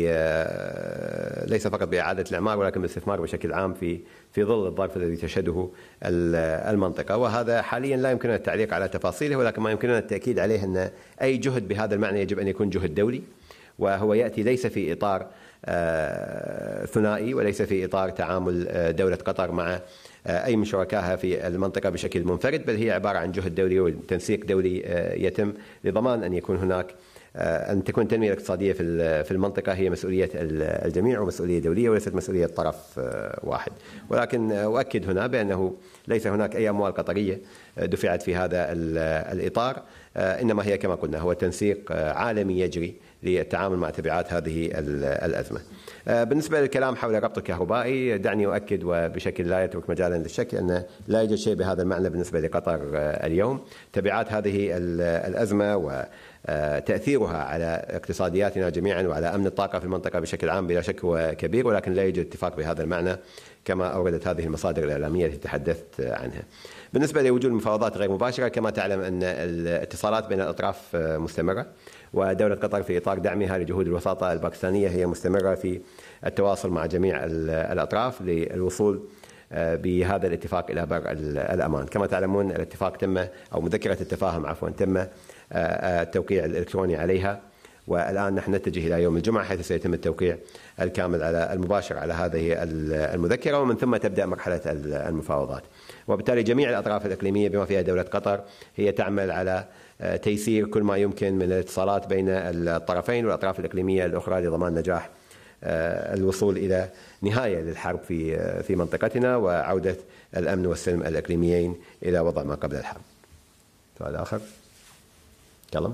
ليس فقط بإعادة الإعمار ولكن بالاستثمار بشكل عام في في ظل الظرف الذي تشهده المنطقة، وهذا حاليا لا يمكننا التعليق على تفاصيله، ولكن ما يمكننا التأكيد عليه أن أي جهد بهذا المعنى يجب أن يكون جهد دولي، وهو يأتي ليس في إطار ثنائي وليس في إطار تعامل دولة قطر مع أي من شركائها في المنطقة بشكل منفرد، بل هي عبارة عن جهد دولي وتنسيق دولي يتم لضمان أن يكون هناك أن تكون التنمية الاقتصادية في المنطقة هي مسؤولية الجميع ومسؤولية دولية وليست مسؤولية طرف واحد. ولكن أؤكد هنا بأنه ليس هناك أي أموال قطرية دفعت في هذا الإطار، إنما هي كما قلنا هو تنسيق عالمي يجري للتعامل مع تبعات هذه الأزمة. بالنسبة للكلام حول الربط الكهربائي، دعني أؤكد وبشكل لا يترك مجالا للشك أن لا يوجد شيء بهذا المعنى بالنسبة لقطر اليوم. تبعات هذه الأزمة وتأثيرها على اقتصادياتنا جميعا وعلى أمن الطاقة في المنطقة بشكل عام بلا شك هو كبير، ولكن لا يوجد اتفاق بهذا المعنى كما أوردت هذه المصادر الإعلامية التي تحدثت عنها. بالنسبة لوجود المفاوضات غير مباشرة، كما تعلم أن الاتصالات بين الأطراف مستمرة، ودولة قطر في إطار دعمها لجهود الوساطة الباكستانية هي مستمرة في التواصل مع جميع الأطراف للوصول بهذا الاتفاق إلى بر الأمان. كما تعلمون الاتفاق تم أو مذكرة التفاهم عفوا تم التوقيع الإلكتروني عليها، والآن نحن نتجه إلى يوم الجمعة حيث سيتم التوقيع الكامل على المباشر على هذه المذكرة، ومن ثم تبدأ مرحلة المفاوضات. وبالتالي جميع الأطراف الإقليمية بما فيها دولة قطر هي تعمل على تيسير كل ما يمكن من الاتصالات بين الطرفين والأطراف الإقليمية الأخرى لضمان نجاح الوصول إلى نهاية للحرب في في منطقتنا وعودة الأمن والسلم الإقليميين إلى وضع ما قبل الحرب. سؤال آخر؟ كلام؟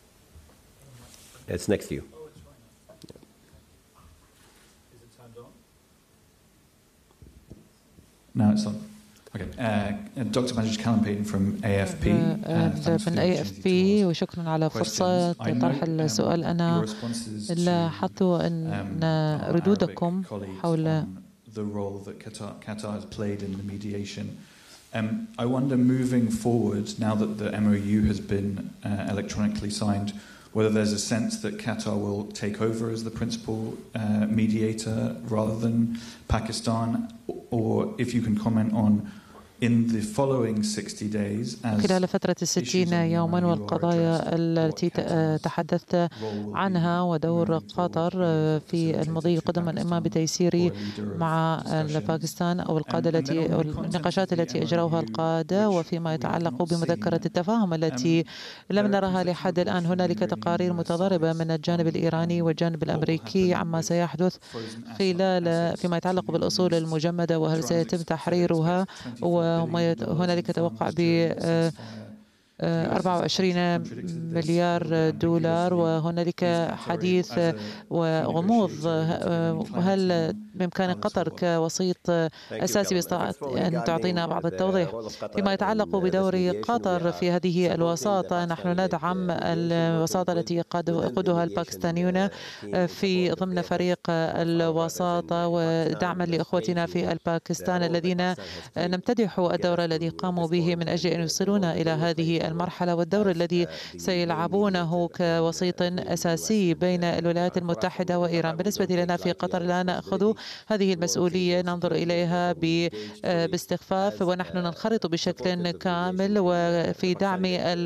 It's next to you. No, it's on. Okay. Uh, Doctor Majid Kalampin from A F P. Uh, من A F P وشكرا على فرصة طرح السؤال. أنا لاحظت أن ردودكم حول the role that Qatar, Qatar has played in the mediation. Um, I wonder, moving forward, now that the M O U has been uh, electronically signed, whether there's a sense that Qatar will take over as the principal uh, mediator rather than Pakistan, or if you can comment on in the following sixty days as خلال فترة الستين يوما والقضايا التي تحدثت عنها ودور قطر في المضي قدما إما بتيسير مع باكستان أو القادة التي أو النقاشات التي أجروها القادة، وفيما يتعلق بمذكرة التفاهم التي لم نرها لحد الآن. هنالك تقارير متضاربة من الجانب الإيراني والجانب الأمريكي عما سيحدث خلال فيما يتعلق بالأصول المجمدة وهل سيتم تحريرها، وهنالك توقع ب أربعة وعشرين مليار دولار، وهنالك حديث وغموض. وهل بإمكان قطر كوسيط أساسي باستطاعة أن تعطينا بعض التوضيح فيما يتعلق بدور قطر في هذه الوساطة؟ نحن ندعم الوساطة التي يقودها الباكستانيون في ضمن فريق الوساطة ودعما لإخوتنا في الباكستان الذين نمتدح الدور الذي قاموا به من أجل أن يوصلونا إلى هذه المرحلة، والدور الذي سيلعبونه كوسيط أساسي بين الولايات المتحدة وإيران. بالنسبة لنا في قطر لا نأخذ هذه المسؤولية ننظر إليها باستخفاف، ونحن ننخرط بشكل كامل وفي دعم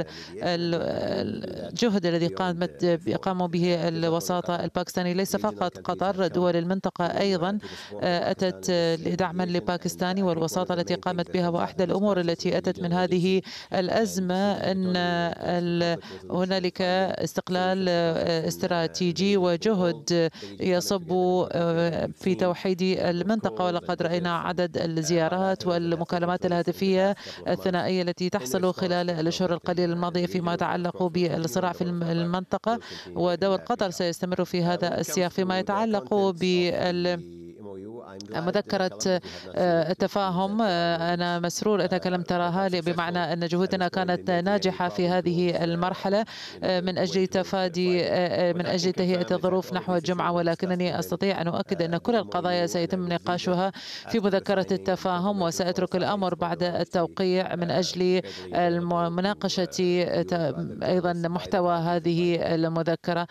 الجهد الذي قامت قاموا به الوساطة الباكستانية. ليس فقط قطر، دول المنطقة أيضا أتت دعما لباكستان والوساطة التي قامت بها. وأحدى الأمور التي أتت من هذه الأزمة أن هنالك استقلال استراتيجي وجهد يصب في توحيد المنطقة، ولقد رأينا عدد الزيارات والمكالمات الهاتفية الثنائية التي تحصل خلال الأشهر القليلة الماضية فيما يتعلق بالصراع في المنطقة، ودور قطر سيستمر في هذا السياق. فيما يتعلق بال مذكرة التفاهم، أنا مسرور أنك لم تراها بمعنى أن جهودنا كانت ناجحة في هذه المرحلة من أجل تفادي من أجل تهيئة الظروف نحو الجمعة، ولكنني أستطيع أن أؤكد أن كل القضايا سيتم نقاشها في مذكرة التفاهم، وسأترك الأمر بعد التوقيع من أجل مناقشة أيضا محتوى هذه المذكرة.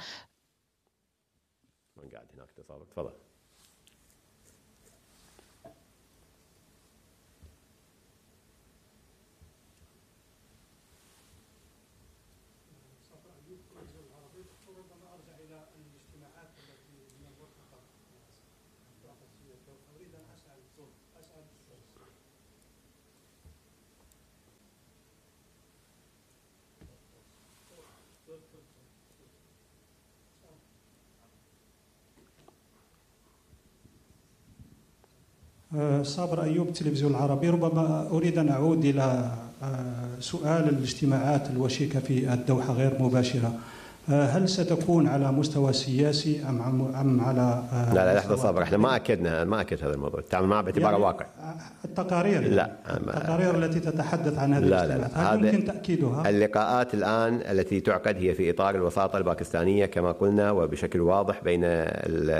صابر أيوب، التلفزيون العربي. ربما أريد أن أعود إلى سؤال الاجتماعات الوشيكة في الدوحة غير مباشرة. هل ستكون على مستوى سياسي أم أم على لا لا لحظة صابر، احنا ما أكدنا ما أكد هذا الموضوع، التعامل معه باعتباره يعني واقع. التقارير لا التقارير التي تتحدث عن هذه لا لا هل يمكن تأكيدها؟ اللقاءات الآن التي تعقد هي في إطار الوساطة الباكستانية كما قلنا، وبشكل واضح بين